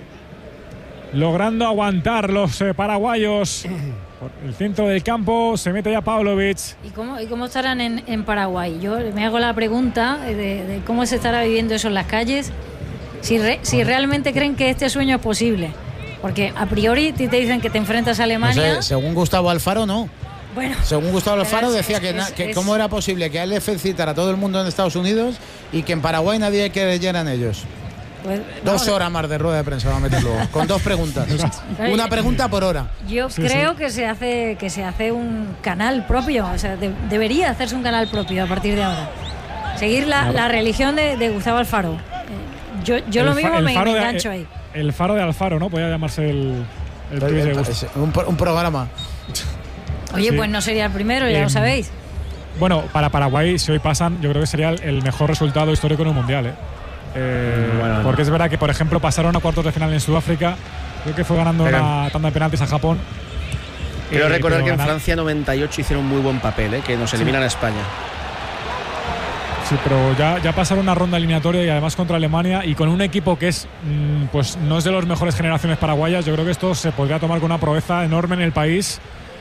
logrando aguantar los paraguayos. Por el centro del campo se mete ya Pavlovic. ¿Y cómo estarán en Paraguay? Yo me hago la pregunta de cómo se estará viviendo eso en las calles, si realmente creen que este sueño es posible. Porque a priori te dicen que te enfrentas a Alemania. No sé, según Gustavo Alfaro, no. Bueno, según Gustavo Alfaro decía que cómo era posible que a él le felicitara a todo el mundo en Estados Unidos y que en Paraguay nadie creyera en ellos. Pues, 2 horas más de rueda de prensa va a meter luego, con 2 preguntas. Una pregunta por hora. Yo creo que se hace un canal propio. O sea, debería hacerse un canal propio a partir de ahora. Seguir la religión de Gustavo Alfaro. Yo lo mismo me engancho ahí. El faro de Alfaro, ¿no? Podría llamarse el un programa. Oye, sí. Pues no sería el primero, ya lo sabéis. Bueno, para Paraguay, si hoy pasan, yo creo que sería el mejor resultado histórico en un mundial, ¿eh? Porque es verdad que, por ejemplo, pasaron a cuartos de final en Sudáfrica. Creo que fue ganando una tanda de penaltis a Japón. Quiero recordar que en Francia 98 hicieron muy buen papel, que nos eliminan a España. Sí, pero ya pasaron una ronda eliminatoria y además contra Alemania, y con un equipo que es pues no es de las mejores generaciones paraguayas. Yo creo que esto se podría tomar con una proeza enorme en el país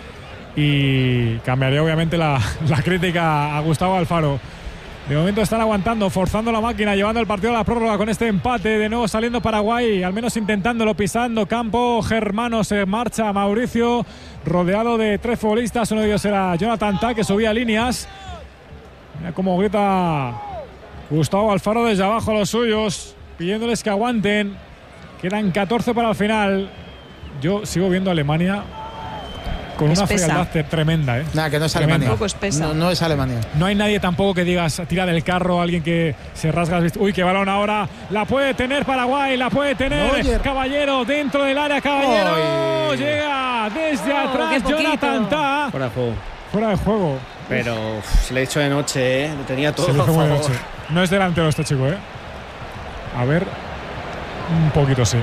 y cambiaría obviamente la crítica a Gustavo Alfaro. De momento están aguantando, forzando la máquina, llevando el partido a la prórroga con este empate. De nuevo saliendo Paraguay, al menos intentándolo, pisando campo germano. Se marcha Mauricio, rodeado de 3 futbolistas. Uno de ellos era Jonathan Tah, que subía líneas. Mira cómo grita Gustavo Alfaro desde abajo a los suyos, pidiéndoles que aguanten. Quedan 14 para el final. Yo sigo viendo a Alemania con una frialdad tremenda, ¿eh? Nada, que no es Alemania. Un poco espesa. No es Alemania. No hay nadie tampoco que digas tira del carro, alguien que se rasga las vestiduras. Uy, qué balón ahora. La puede tener Paraguay, la puede tener Neuer. Caballero dentro del área. Caballero llega desde atrás. Jonathan Tah. Fuera de juego. Fuera de juego. Pero se le he dicho de noche, lo tenía todo Se le a hizo muy de favor. noche. No es delantero este chico, ¿eh? A ver, un poquito sí.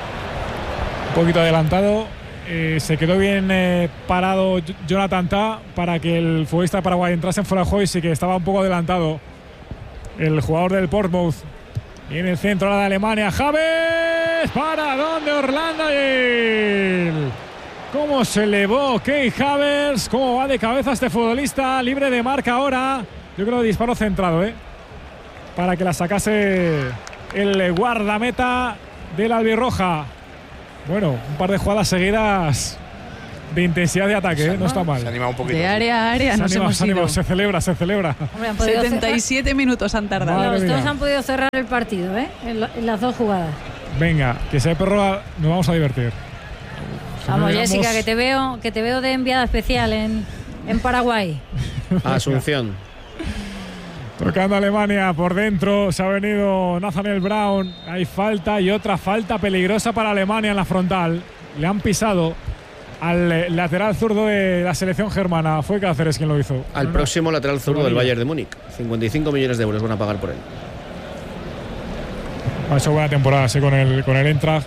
Un poquito adelantado. Se quedó bien parado Jonathan Tah para que el futbolista de Paraguay entrase en fuera de juego, y sí que estaba un poco adelantado el jugador del Portsmouth. Y en el centro de Alemania, Javes, para donde Orlando Gil. Cómo se elevó Kai Havertz, cómo va de cabeza este futbolista, libre de marca ahora. Yo creo que disparo centrado, para que la sacase el guardameta del albirroja. Bueno, un par de jugadas seguidas de intensidad de ataque, no está mal. Se anima un poquito. De área a área nos hemos ido. Se celebra. Hombre, han podido 77 minutos han tardado. Madre Los dos mía. han podido cerrar el partido, en las dos jugadas. Venga, que se prórroga, nos vamos a divertir. Vamos, Llegamos- Jessica, que te veo de enviada especial en Paraguay. Asunción. Tocando Alemania por dentro, se ha venido Nathaniel Brown. Hay falta y otra falta peligrosa para Alemania en la frontal. Le han pisado al lateral zurdo de la selección germana. Fue Cáceres quien lo hizo. Al No, próximo lateral zurdo del Bayern de Múnich. 55 millones de euros van a pagar por él. Ha hecho buena temporada sí, con el Eintracht.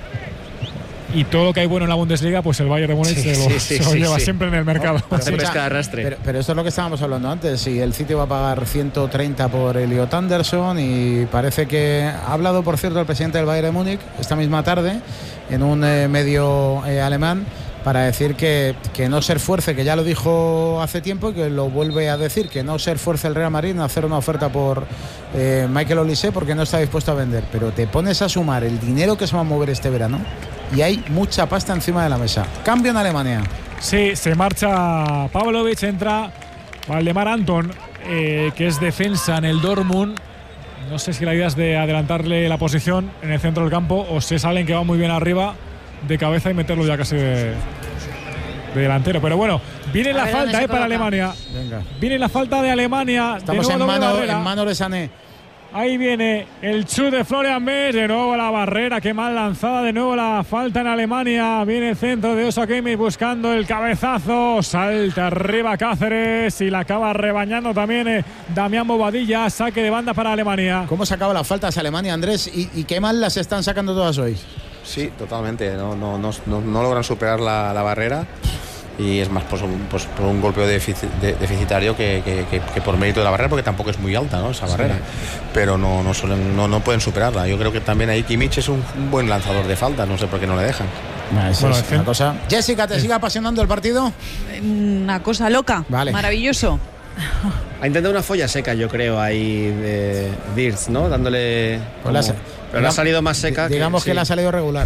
Y todo lo que hay bueno en la Bundesliga, pues el Bayern de Múnich se lo lleva siempre en el mercado. Se pesca de arrastre. Pero esto es lo que estábamos hablando antes. Si el City va a pagar 130 por Elliot Anderson, y parece que ha hablado, por cierto, el presidente del Bayern de Múnich esta misma tarde en un medio alemán para decir que no se esfuerce, que ya lo dijo hace tiempo y que lo vuelve a decir, que no se esfuerce el Real Madrid en hacer una oferta por Michael Olise porque no está dispuesto a vender. Pero te pones a sumar el dinero que se va a mover este verano y hay mucha pasta encima de la mesa. Cambio en Alemania. Sí, se marcha Pavlovic, entra Valdemar Anton, que es defensa en el Dortmund. No sé si la idea es de adelantarle la posición en el centro del campo o si es alguien que va muy bien arriba de cabeza y meterlo ya casi de delantero. Pero bueno, viene A la ver dónde falta se para coloca. Alemania. Venga. Viene la falta de Alemania. Estamos de nuevo en doble barrera. mano de Sané. Ahí viene el chut de Florian Wirtz, de nuevo la barrera, qué mal lanzada, de nuevo la falta en Alemania, viene el centro de Joshua Kimmich buscando el cabezazo, salta arriba Cáceres y la acaba rebañando también Damián Bobadilla, saque de banda para Alemania. ¿Cómo sacaba las faltas Alemania, Andrés? ¿Y qué mal las están sacando todas hoy? Sí, totalmente. No logran superar la barrera. Y es más por un golpeo deficitario que por mérito de la barrera, porque tampoco es muy alta, ¿no? Esa barrera. Pero no pueden superarla. Yo creo que también ahí Kimmich es un buen lanzador de falta, no sé por qué no le dejan. Bueno, Es una cosa. Jessica, ¿te sigue apasionando el partido? Una cosa loca. Vale. Maravilloso. Ha intentado una folla seca, yo creo, ahí Wirtz, ¿no? Dándole. Pues pero le ha salido más seca. Digamos que le ha salido regular.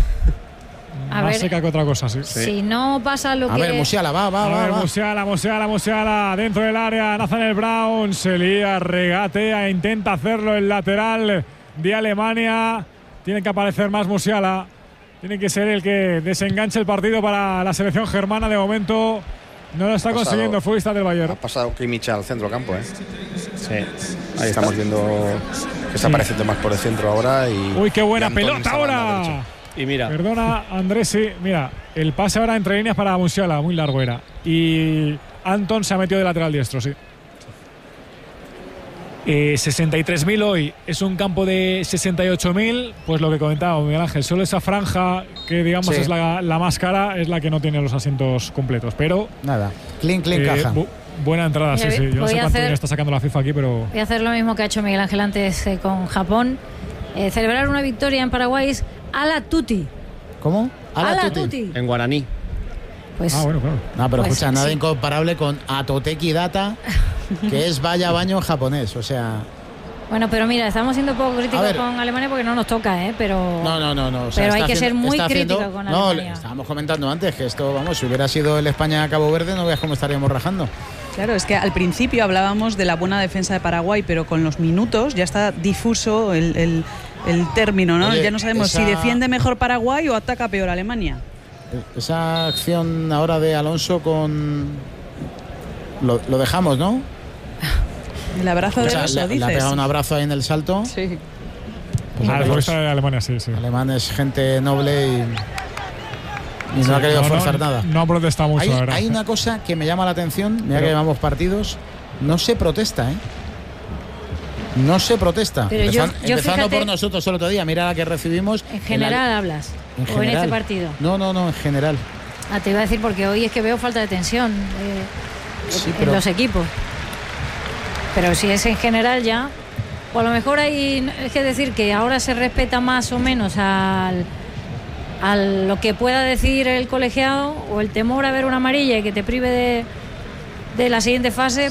A Más ver, seca que otra cosa, sí. si no pasa lo A que... ver, Musiala, va. A ver, Musiala, dentro del área, Nathaniel Brown, se lía, regatea, intenta hacerlo el lateral de Alemania. Tiene que aparecer más Musiala, tiene que ser el que desenganche el partido para la selección germana. De momento no lo está consiguiendo, futbolista del Ha Bayern. pasado Kimmich al centro campo, ¿eh? Sí. Ahí estamos viendo que está apareciendo más por el centro ahora. Uy, qué buena y Anton pelota en esa banda ahora. derecha. Y mira. Perdona, Andrés, sí. Mira, el pase ahora entre líneas para Musiala, muy largo era. Y Anton se ha metido de lateral diestro, sí. 63.000 hoy, es un campo de 68.000, pues lo que comentaba Miguel Ángel, solo esa franja que digamos Sí. es la más cara, es la que no tiene los asientos completos, pero Nada. Clean, caja. buena entrada, Mira, sí. Yo no voy sé a cuánto hacer- dinero está sacando la FIFA aquí, pero Voy a hacer lo mismo que ha hecho Miguel Ángel antes con Japón. Celebrar una victoria en Paraguay es ala tutti. ¿Cómo? Ala tutti. tutti. En guaraní. Pues bueno, claro. No, pero Pues escucha, nada sí. incomparable con Atoteki Data, que es vaya baño en japonés. O sea, bueno, pero mira, estamos siendo poco A críticos ver. con Alemania porque no nos toca, pero no. O sea, Pero hay está que ser muy está crítico haciendo- con No, Alemania. estábamos comentando antes que esto, vamos, si hubiera sido el España-Cabo Verde, no veas cómo estaríamos rajando. Claro, es que al principio hablábamos de la buena defensa de Paraguay, pero con los minutos ya está difuso el término, ¿no? Oye, ya no sabemos esa- si defiende mejor Paraguay o ataca peor Alemania. Esa acción ahora de Alonso con... Lo dejamos, ¿no? El abrazo de O sea, oso, le ha dices. pegado un abrazo ahí en el salto. Sí. Pues el los futbolista de Alemania, sí. alemanes, gente noble y no ha querido forzar nada. No ha protestado mucho, Hay, la verdad. hay una cosa que me llama la atención, mira Pero- que llevamos partidos, no se protesta, ¿eh? No se protesta. Pero yo Empezando fíjate- por nosotros el otro día, mira la que recibimos. en general hablas. En o en general. este partido. No, en general. Te iba a decir porque hoy es que veo falta de tensión Sí, en pero- los equipos. Pero si es en general ya, o a lo mejor hay es que decir que ahora se respeta más o menos a lo que pueda decir el colegiado, o el temor a ver una amarilla y que te prive de la siguiente fase,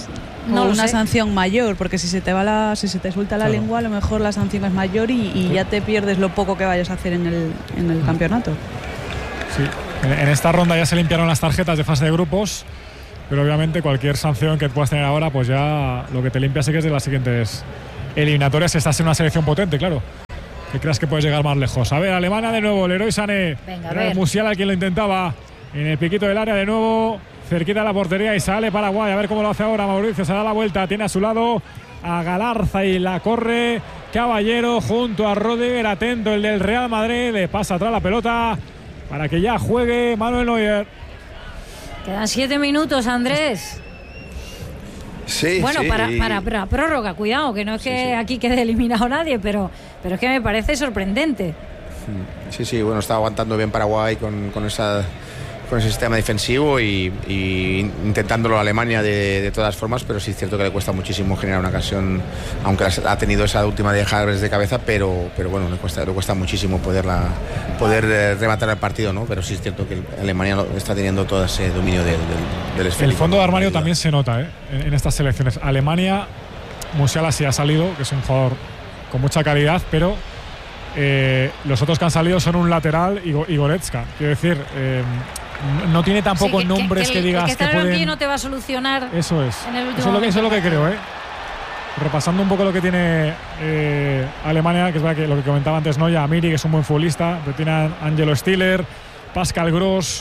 No o lo una sé. sanción mayor, porque si se te suelta la lengua, a lo mejor la sanción es mayor y ya te pierdes lo poco que vayas a hacer en el campeonato. Sí, en esta ronda ya se limpiaron las tarjetas de fase de grupos, pero obviamente cualquier sanción que puedas tener ahora, pues ya lo que te limpia sí que es de las siguientes eliminatorias. Estás en una selección potente, claro, que creas que puedes llegar más lejos. A ver, Alemania de nuevo, Leroy Sané. Venga, a Era ver. Musiala quien lo intentaba en el piquito del área de nuevo, cerquita de la portería, y sale Paraguay. A ver cómo lo hace ahora Mauricio. Se da la vuelta, tiene a su lado a Galarza y la corre Caballero junto a Rodiger. Atento el del Real Madrid, le pasa atrás la pelota para que ya juegue Manuel Neuer. Quedan 7 minutos, Andrés. Sí, Bueno, sí. para prórroga, cuidado, que no es que aquí quede eliminado nadie, pero es que me parece sorprendente. Sí, bueno, está aguantando bien Paraguay con ese sistema defensivo y intentándolo Alemania de todas formas, pero sí es cierto que le cuesta muchísimo generar una ocasión, aunque ha tenido esa última de Javier de cabeza, pero bueno, le cuesta muchísimo poder rematar el partido, ¿no? Pero sí es cierto que Alemania está teniendo todo ese dominio del esférico. El fondo de armario también se nota en estas selecciones. Alemania, Musiala sí ha salido, que es un jugador con mucha calidad, pero los otros que han salido son un lateral y Goretzka. Quiero decir, no tiene tampoco Sí, nombres que digas que estar que en el pueden... banquillo no te va a solucionar. Eso es. En el último Eso es lo que momento. creo, Repasando un poco lo que tiene Alemania, que es verdad que lo que comentaba antes Noya, Amiri, que es un buen futbolista, pero tiene a Angelo Stiller, Pascal Gross,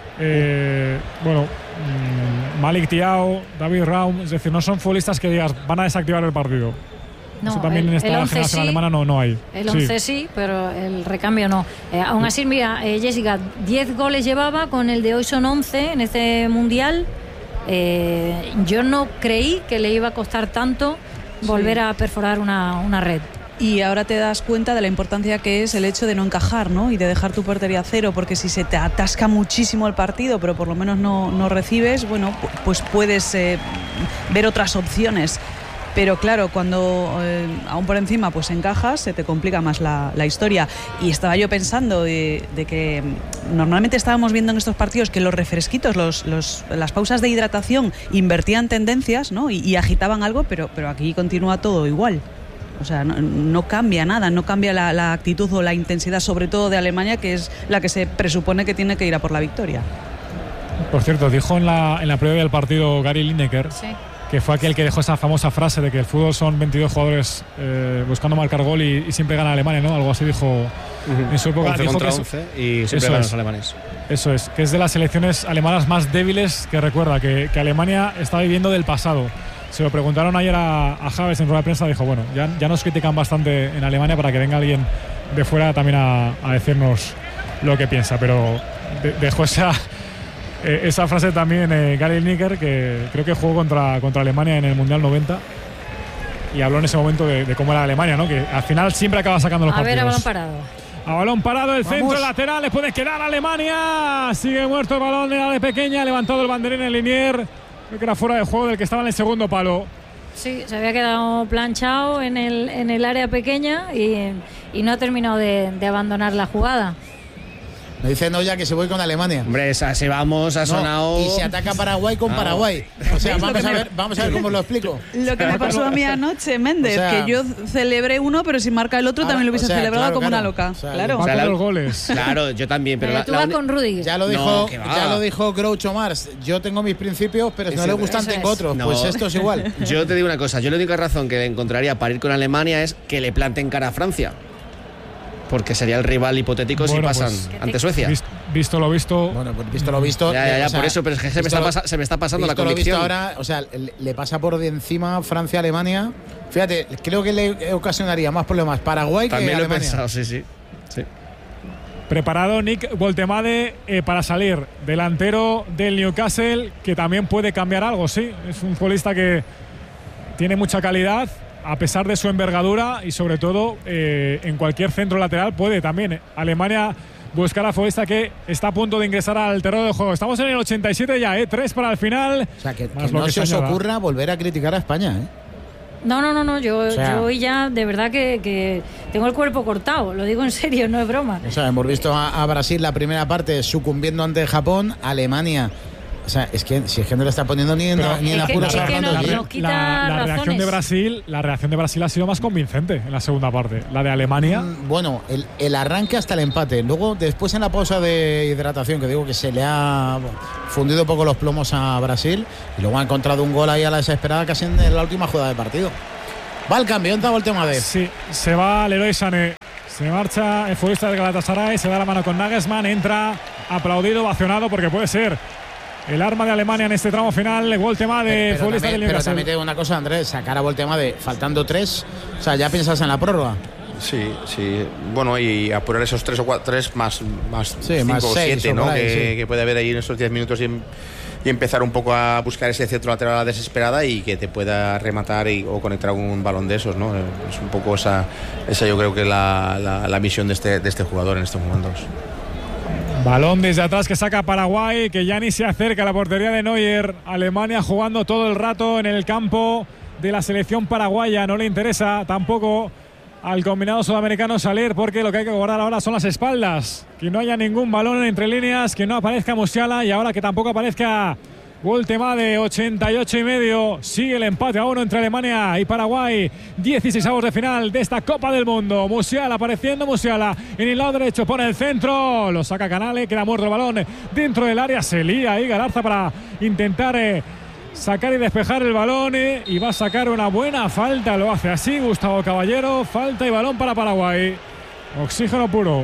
Malik Thiaw, David Raum. Es decir, no son futbolistas que digas van a desactivar el partido. No, Eso también en esta el 11 generación sí, alemana no hay. El 11 sí, pero el recambio no. Aún así, mira, Jessica, 10 goles llevaba, con el de hoy son 11 en este mundial. Yo no creí que le iba a costar tanto volver a perforar una red. Y ahora te das cuenta de la importancia que es el hecho de no encajar, ¿no? Y de dejar tu portería a cero, porque si se te atasca muchísimo el partido, pero por lo menos no recibes, bueno, pues puedes ver otras opciones. Pero claro, cuando aún por encima pues encajas, se te complica más la historia. Y estaba yo pensando de que normalmente estábamos viendo en estos partidos que los refresquitos, las pausas de hidratación invertían tendencias, ¿no? y agitaban algo, pero aquí continúa todo igual. O sea, no cambia nada, no cambia la actitud o la intensidad, sobre todo de Alemania, que es la que se presupone que tiene que ir a por la victoria. Por cierto, dijo en la previa del partido Gary Lineker, Sí. que fue aquel que dejó esa famosa frase de que el fútbol son 22 jugadores buscando marcar gol y siempre gana Alemania, ¿no? Algo así dijo en su época. 11 Dijo contra que 11 y siempre eso ganan es. los alemanes. Eso es, que es de las selecciones alemanas más débiles que recuerda, que Alemania está viviendo del pasado. Se lo preguntaron ayer a Havertz en rueda de prensa, dijo, bueno, ya nos critican bastante en Alemania, para que venga alguien de fuera también a decirnos lo que piensa, pero dejó esa frase también Gary Lineker, que creo que jugó contra Alemania en el Mundial 90, y habló en ese momento de cómo era Alemania, ¿no? Que al final siempre acaba sacando los A ver, partidos. a balón parado. A balón parado, el Vamos. centro lateral, le puede quedar a Alemania. Sigue muerto el balón de la de pequeña, ha levantado el banderín en Linier. Creo que era fuera de juego del que estaba en el segundo palo. Sí, se había quedado planchado en el área pequeña y no ha terminado de abandonar la jugada. Me dice Noya que se voy con Alemania. Hombre, así vamos, ha sonado. Y se ataca Paraguay con Paraguay. O sea, vamos a ver cómo lo explico. Lo que me pasó a mí anoche, Méndez, O sea, que yo celebré uno, pero si marca el otro también lo hubiese celebrado claro, como claro. una loca. O sea, Claro. Va sea, con la- los goles. Claro, yo también, pero Tú vas con Rudiger. Ya lo que va. dijo Groucho Marx. Yo tengo mis principios, pero si no Ese- le gustan eso tengo es. otros. No. Pues esto es igual. Yo te digo una cosa, yo la única razón que le encontraría para ir con Alemania es que le planten cara a Francia. Porque sería el rival hipotético si Bueno, pasan pues, ante Suecia. Visto lo visto. Bueno, pues visto lo visto. Ya, o sea, por eso, pero es que se me está pasando la visto lo visto convicción. ahora, o sea, le pasa por de encima Francia-Alemania. Fíjate, creo que le ocasionaría más problemas Paraguay que También lo he Alemania. pensado, sí. Preparado Nick Woltemade para salir, delantero del Newcastle, que también puede cambiar algo, sí. Es un futbolista que tiene mucha calidad, a pesar de su envergadura, y sobre todo en cualquier centro lateral puede también Alemania buscar a futbolista que está a punto de ingresar al terreno de juego. Estamos en el 87 ya, 3 para el final. O sea, que Más lo no que se os añada. ocurra volver a criticar a España, ¿eh? No, yo sea- hoy ya de verdad que tengo el cuerpo cortado, lo digo en serio, no es broma. O sea, hemos visto a Brasil la primera parte sucumbiendo ante Japón, Alemania O sea, es que si es que no le está poniendo ni en apuros a Fernando Gil. La reacción de Brasil ha sido más convincente en la segunda parte. La de Alemania. Bueno, el arranque hasta el empate. Luego, después en la pausa de hidratación, que digo que se le ha fundido un poco los plomos a Brasil, y luego ha encontrado un gol ahí a la desesperada casi en la última jugada del partido. Va el cambio, entra el tema de. Sí, se va Leroy Sané. Se marcha el futbolista del Galatasaray, se da la mano con Nagelsmann, entra aplaudido, ovacionado, porque puede ser el arma de Alemania en este tramo final. Voltema de futbolista del Newcastle. Pero también te digo una cosa, Andrés, sacar a Voltema de faltando 3, o sea, ya piensas en la prórroga. Sí. Bueno, y apurar esos 3 o 4, 3 más 5 o 7, ¿no? Que puede haber ahí en esos 10 minutos y empezar un poco a buscar ese centro lateral a la desesperada y que te pueda rematar o conectar un balón de esos, ¿no? Es un poco esa yo creo que la misión de este jugador en estos momentos. Balón desde atrás que saca Paraguay, que ya ni se acerca a la portería de Neuer. Alemania jugando todo el rato en el campo de la selección paraguaya. No le interesa tampoco al combinado sudamericano salir, porque lo que hay que guardar ahora son las espaldas. Que no haya ningún balón entre líneas, que no aparezca Musiala y ahora que tampoco aparezca Voltema de 88,5. Sigue el empate a 1 entre Alemania y Paraguay. 16avos de final de esta Copa del Mundo. Musiala apareciendo, Musiala en el lado derecho, pone el centro, lo saca Canale, queda muerto el balón dentro del área. Se lía ahí Galarza para intentar sacar y despejar el balón, y va a sacar una buena falta. Lo hace así Gustavo Caballero. Falta y balón para Paraguay. Oxígeno puro.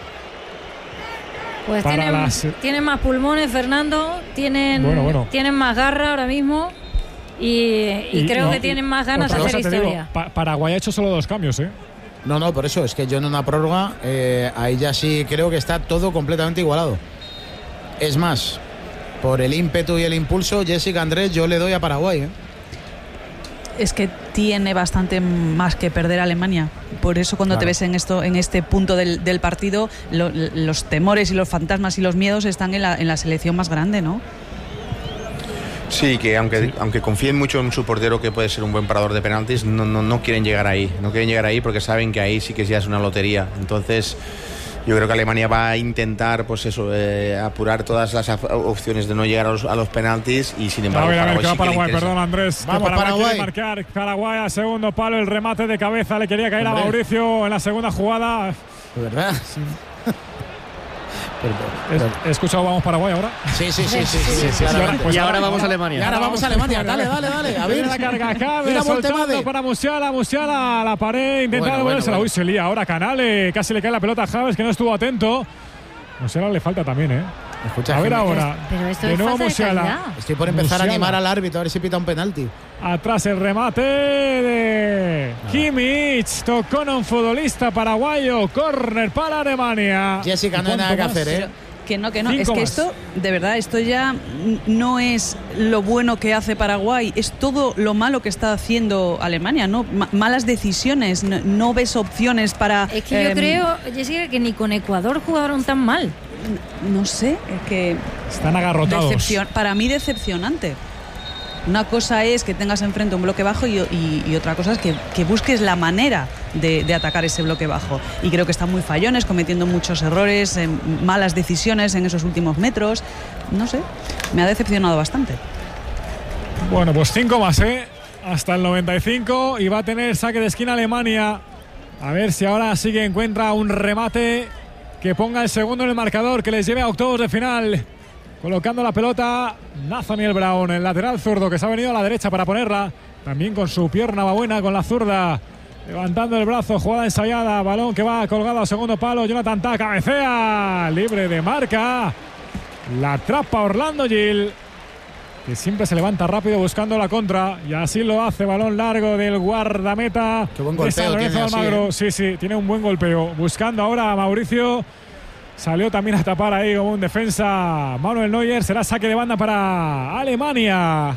Pues tienen más pulmones, Fernando, tienen más garra ahora mismo y creo que tienen más ganas de hacer historia. Paraguay ha hecho solo 2 cambios, No, por eso es que yo en una prórroga ahí ya sí creo que está todo completamente igualado. Es más, por el ímpetu y el impulso, Jessica, Andrés, yo le doy a Paraguay. Es que tiene bastante más que perder Alemania. Por eso cuando te ves en este punto del partido, los temores y los fantasmas y los miedos están en la selección más grande, ¿no? Sí, que aunque confíen mucho en su portero, que puede ser un buen parador de penaltis, no quieren llegar ahí. No quieren llegar ahí porque saben que ahí sí que ya es una lotería. Entonces, yo creo que Alemania va a intentar, pues eso, apurar todas las opciones de no llegar a los penaltis, y sin embargo Paraguay, perdón, Andrés. Vamos, Paraguay quiere marcar. Paraguay a segundo palo, el remate de cabeza le quería caer a Mauricio en la segunda jugada. ¿De verdad? Sí. ¿He escuchado vamos Paraguay ahora? Sí. Y ahora vamos a Alemania. Y ahora vamos a Alemania. Dale. A ver. La carga cabe, soltando para Musiala a la pared, intentando devolvérsela. Uy, se lía ahora Canale, casi le cae la pelota a Javes, que no estuvo atento. Musiala le falta también, Escucha, a ver ahora. Pero esto de es nuevo falta de Musiala. calidad. Estoy por empezar a animar al árbitro a ver si pita un penalti. Atrás el remate de Kimmich. Tocó a un futbolista paraguayo. Córner para Alemania. Jessica, no hay nada que hacer, Que no. Es que esto, de verdad, esto ya no es lo bueno que hace Paraguay, es todo lo malo que está haciendo Alemania, ¿no? Malas decisiones, no ves opciones para... Es que yo creo, Jessica, que ni con Ecuador jugaron tan mal. No sé, es que... Están agarrotados. Para mí decepcionante. Una cosa es que tengas enfrente un bloque bajo y otra cosa es que busques la manera de atacar ese bloque bajo. Y creo que están muy fallones, cometiendo muchos errores, malas decisiones en esos últimos metros. No sé, me ha decepcionado bastante. Bueno, pues 5 más, hasta el 95, y va a tener saque de esquina Alemania. A ver si ahora sí que encuentra un remate que ponga el segundo en el marcador, que les lleve a octavos de final. Colocando la pelota Nathaniel Brown, el lateral zurdo, que se ha venido a la derecha para ponerla. También con su pierna va buena, con la zurda. Levantando el brazo, jugada ensayada. Balón que va colgado al segundo palo. Jonathan Tah cabecea. Libre de marca. La atrapa Orlando Gil, que siempre se levanta rápido buscando la contra. Y así lo hace. Balón largo del guardameta. Qué buen golpeo tiene Almagro. Sí, tiene un buen golpeo. Buscando ahora a Mauricio. Salió también a tapar ahí como un defensa Manuel Neuer. Será saque de banda para Alemania.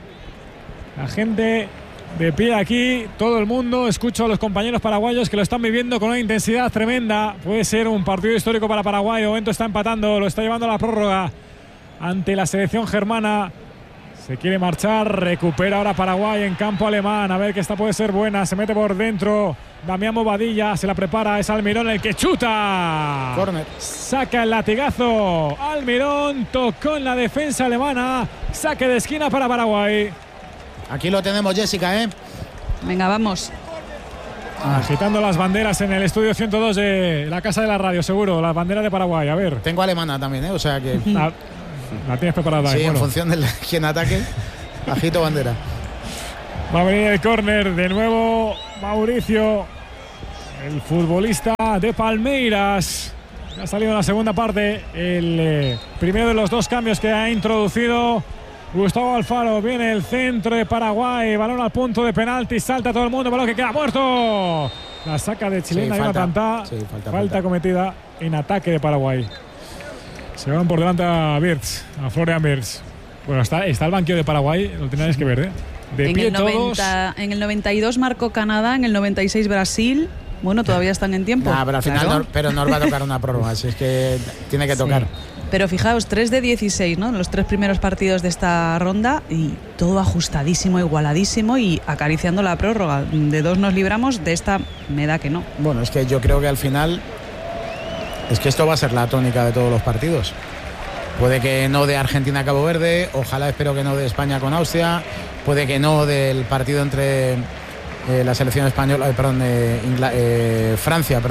La gente de pie aquí, todo el mundo. Escucho a los compañeros paraguayos que lo están viviendo con una intensidad tremenda. Puede ser un partido histórico para Paraguay. De momento está empatando, lo está llevando a la prórroga ante la selección germana. Se quiere marchar, recupera ahora Paraguay en campo alemán. A ver que esta puede ser buena. Se mete por dentro. Damián Bobadilla se la prepara. Es Almirón el que chuta. Corner. Saca el latigazo. Almirón tocó en la defensa alemana. Saque de esquina para Paraguay. Aquí lo tenemos, Jessica, ¿eh? Venga, vamos. Agitando las banderas en el estudio 102 de la Casa de la Radio, seguro. Las banderas de Paraguay. A ver. Tengo alemana también, ¿eh? O sea que... La tienes preparada. Sí, bueno. En función de quién ataque, agito bandera. Va a venir el córner de nuevo Mauricio, el futbolista de Palmeiras. Ha salido en la segunda parte el primero de los dos cambios que ha introducido Gustavo Alfaro. Viene el centro de Paraguay, balón al punto de penalti, salta todo el mundo, balón que queda muerto. La saca de chilena, Sí, y una falta. tanta. Sí, falta cometida en ataque de Paraguay. Se van por delante a Wirtz, a Florian Wirtz. Bueno, está el banquillo de Paraguay, lo tenéis que ver, ¿eh? De pie todos. En el 92 marcó Canadá, en el 96 Brasil. Bueno, todavía están en tiempo. Pero al final Claro. nos va a tocar una prórroga, así es que tiene que tocar. Sí. Pero fijaos, 3 de 16, ¿no? Los 3 primeros partidos de esta ronda y todo ajustadísimo, igualadísimo y acariciando la prórroga. De 2 nos libramos, de esta me da que no. Bueno, es que yo creo que al final es que esto va a ser la tónica de todos los partidos. Puede que no de Argentina a Cabo Verde, ojalá espero que no de España con Austria, puede que no del partido entre la selección española, Francia,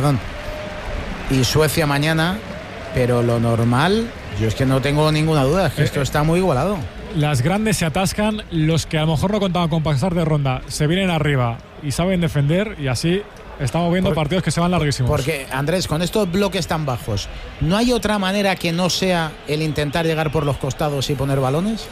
y Suecia mañana, pero lo normal, yo es que no tengo ninguna duda, es que esto está muy igualado. Las grandes se atascan, los que a lo mejor no contaban con pasar de ronda se vienen arriba y saben defender, y así estamos viendo partidos que se van larguísimos. Porque, Andrés, con estos bloques tan bajos, ¿no hay otra manera que no sea el intentar llegar por los costados y poner balones?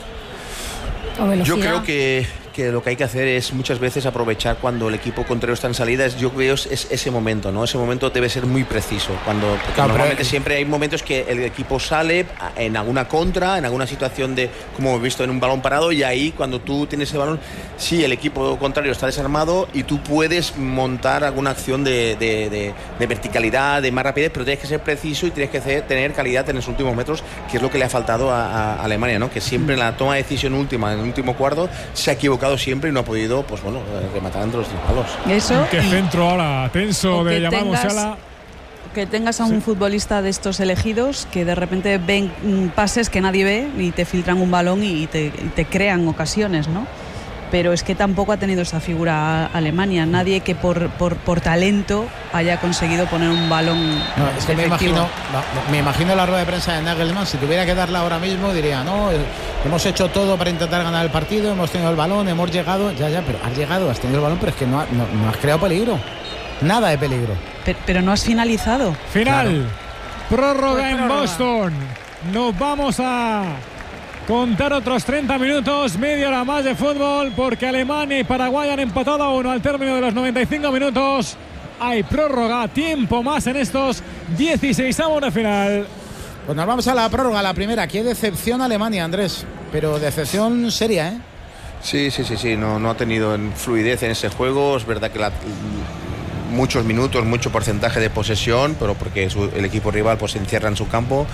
Yo creo que lo que hay que hacer es muchas veces aprovechar cuando el equipo contrario está en salidas. Yo veo es ese momento, ¿no? Ese momento debe ser muy preciso. Normalmente siempre hay momentos que el equipo sale en alguna contra, en alguna situación de, como hemos visto, en un balón parado, y ahí cuando tú tienes el balón, sí, el equipo contrario está desarmado y tú puedes montar alguna acción de verticalidad, de más rapidez, pero tienes que ser preciso y tienes que tener calidad en los últimos metros, que es lo que le ha faltado a Alemania, ¿no? Que siempre en la toma de decisión última, en el último cuarto, se ha equivocado siempre y no ha podido, pues bueno, rematar entre los 3 palos. Eso. Qué centro ahora, tenso de Yamal Musiala. Que tengas a un futbolista de estos elegidos que de repente ven pases que nadie ve y te filtran un balón y te crean ocasiones, ¿no? Pero es que tampoco ha tenido esa figura Alemania. Nadie que por talento haya conseguido poner un balón. No, es que me imagino la rueda de prensa de Nagelsmann. Si tuviera que darla ahora mismo, diría: no, hemos hecho todo para intentar ganar el partido, hemos tenido el balón, hemos llegado. Ya, pero has llegado, has tenido el balón, pero es que no has creado peligro. Nada de peligro. Pero no has finalizado. Final. Claro. Prórroga en Boston. Nos vamos a contar otros 30 minutos, media hora más de fútbol, porque Alemania y Paraguay han empatado a 1 al término de los 95 minutos. Hay prórroga, tiempo más en estos 16avos de final. Pues nos vamos a la prórroga, la primera. Qué decepción Alemania, Andrés. Pero decepción seria, ¿eh? Sí, no ha tenido fluidez en ese juego. Es verdad que muchos minutos, mucho porcentaje de posesión, pero porque el equipo rival pues se encierra en su campo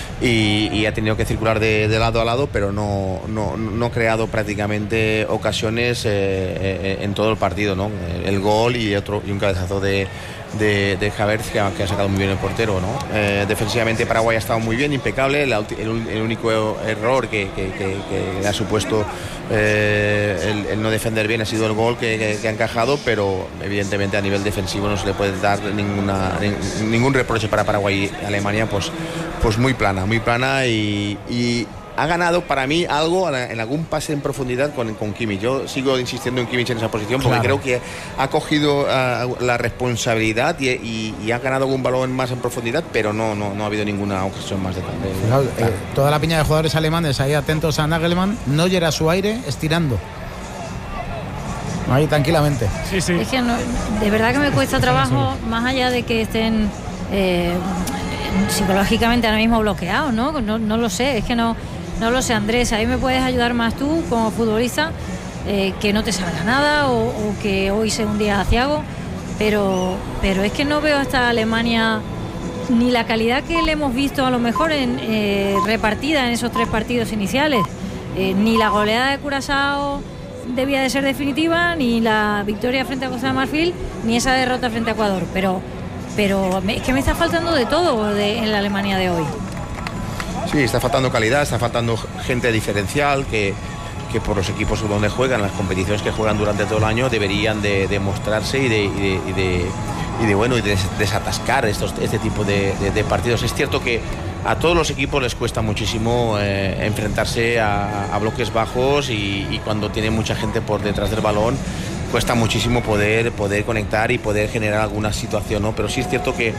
y ha tenido que circular de lado a lado, pero no ha creado prácticamente ocasiones en todo el partido, ¿no? El gol y un cabezazo de Havertz que ha sacado muy bien el portero, ¿no? Defensivamente Paraguay ha estado muy bien, impecable. El único error que ha supuesto el no defender bien ha sido el gol que ha encajado, pero evidentemente a nivel defensivo no se le puede dar ningún reproche para Paraguay y Alemania, pues muy plana y ha ganado para mí algo en algún pase en profundidad con Kimmich. Yo sigo insistiendo en Kimmich en esa posición porque creo que ha cogido la responsabilidad y ha ganado algún balón más en profundidad, pero no ha habido ninguna ocasión más de toda la piña de jugadores alemanes ahí atentos a Nagelsmann. Neuer a su aire estirando ahí tranquilamente. Sí. Es que de verdad que me cuesta trabajo, más allá de que estén psicológicamente ahora mismo bloqueados, ¿no? No lo sé, es que no lo sé, Andrés. Ahí me puedes ayudar más tú como futbolista, que no te salga nada o que hoy sea un día aciago, pero es que no veo hasta Alemania ni la calidad que le hemos visto a lo mejor repartida en esos 3 partidos iniciales. ni la goleada de Curazao debía de ser definitiva, ni la victoria frente a Costa de Marfil, ni esa derrota frente a Ecuador, pero es que me está faltando de todo en la Alemania de hoy. Sí, está faltando calidad, está faltando gente diferencial que por los equipos donde juegan, las competiciones que juegan durante todo el año, deberían de demostrarse y de desatascar este tipo de partidos. Es cierto que a todos los equipos les cuesta muchísimo enfrentarse a bloques bajos y cuando tiene mucha gente por detrás del balón cuesta muchísimo poder conectar y poder generar alguna situación, ¿no? Pero sí es cierto que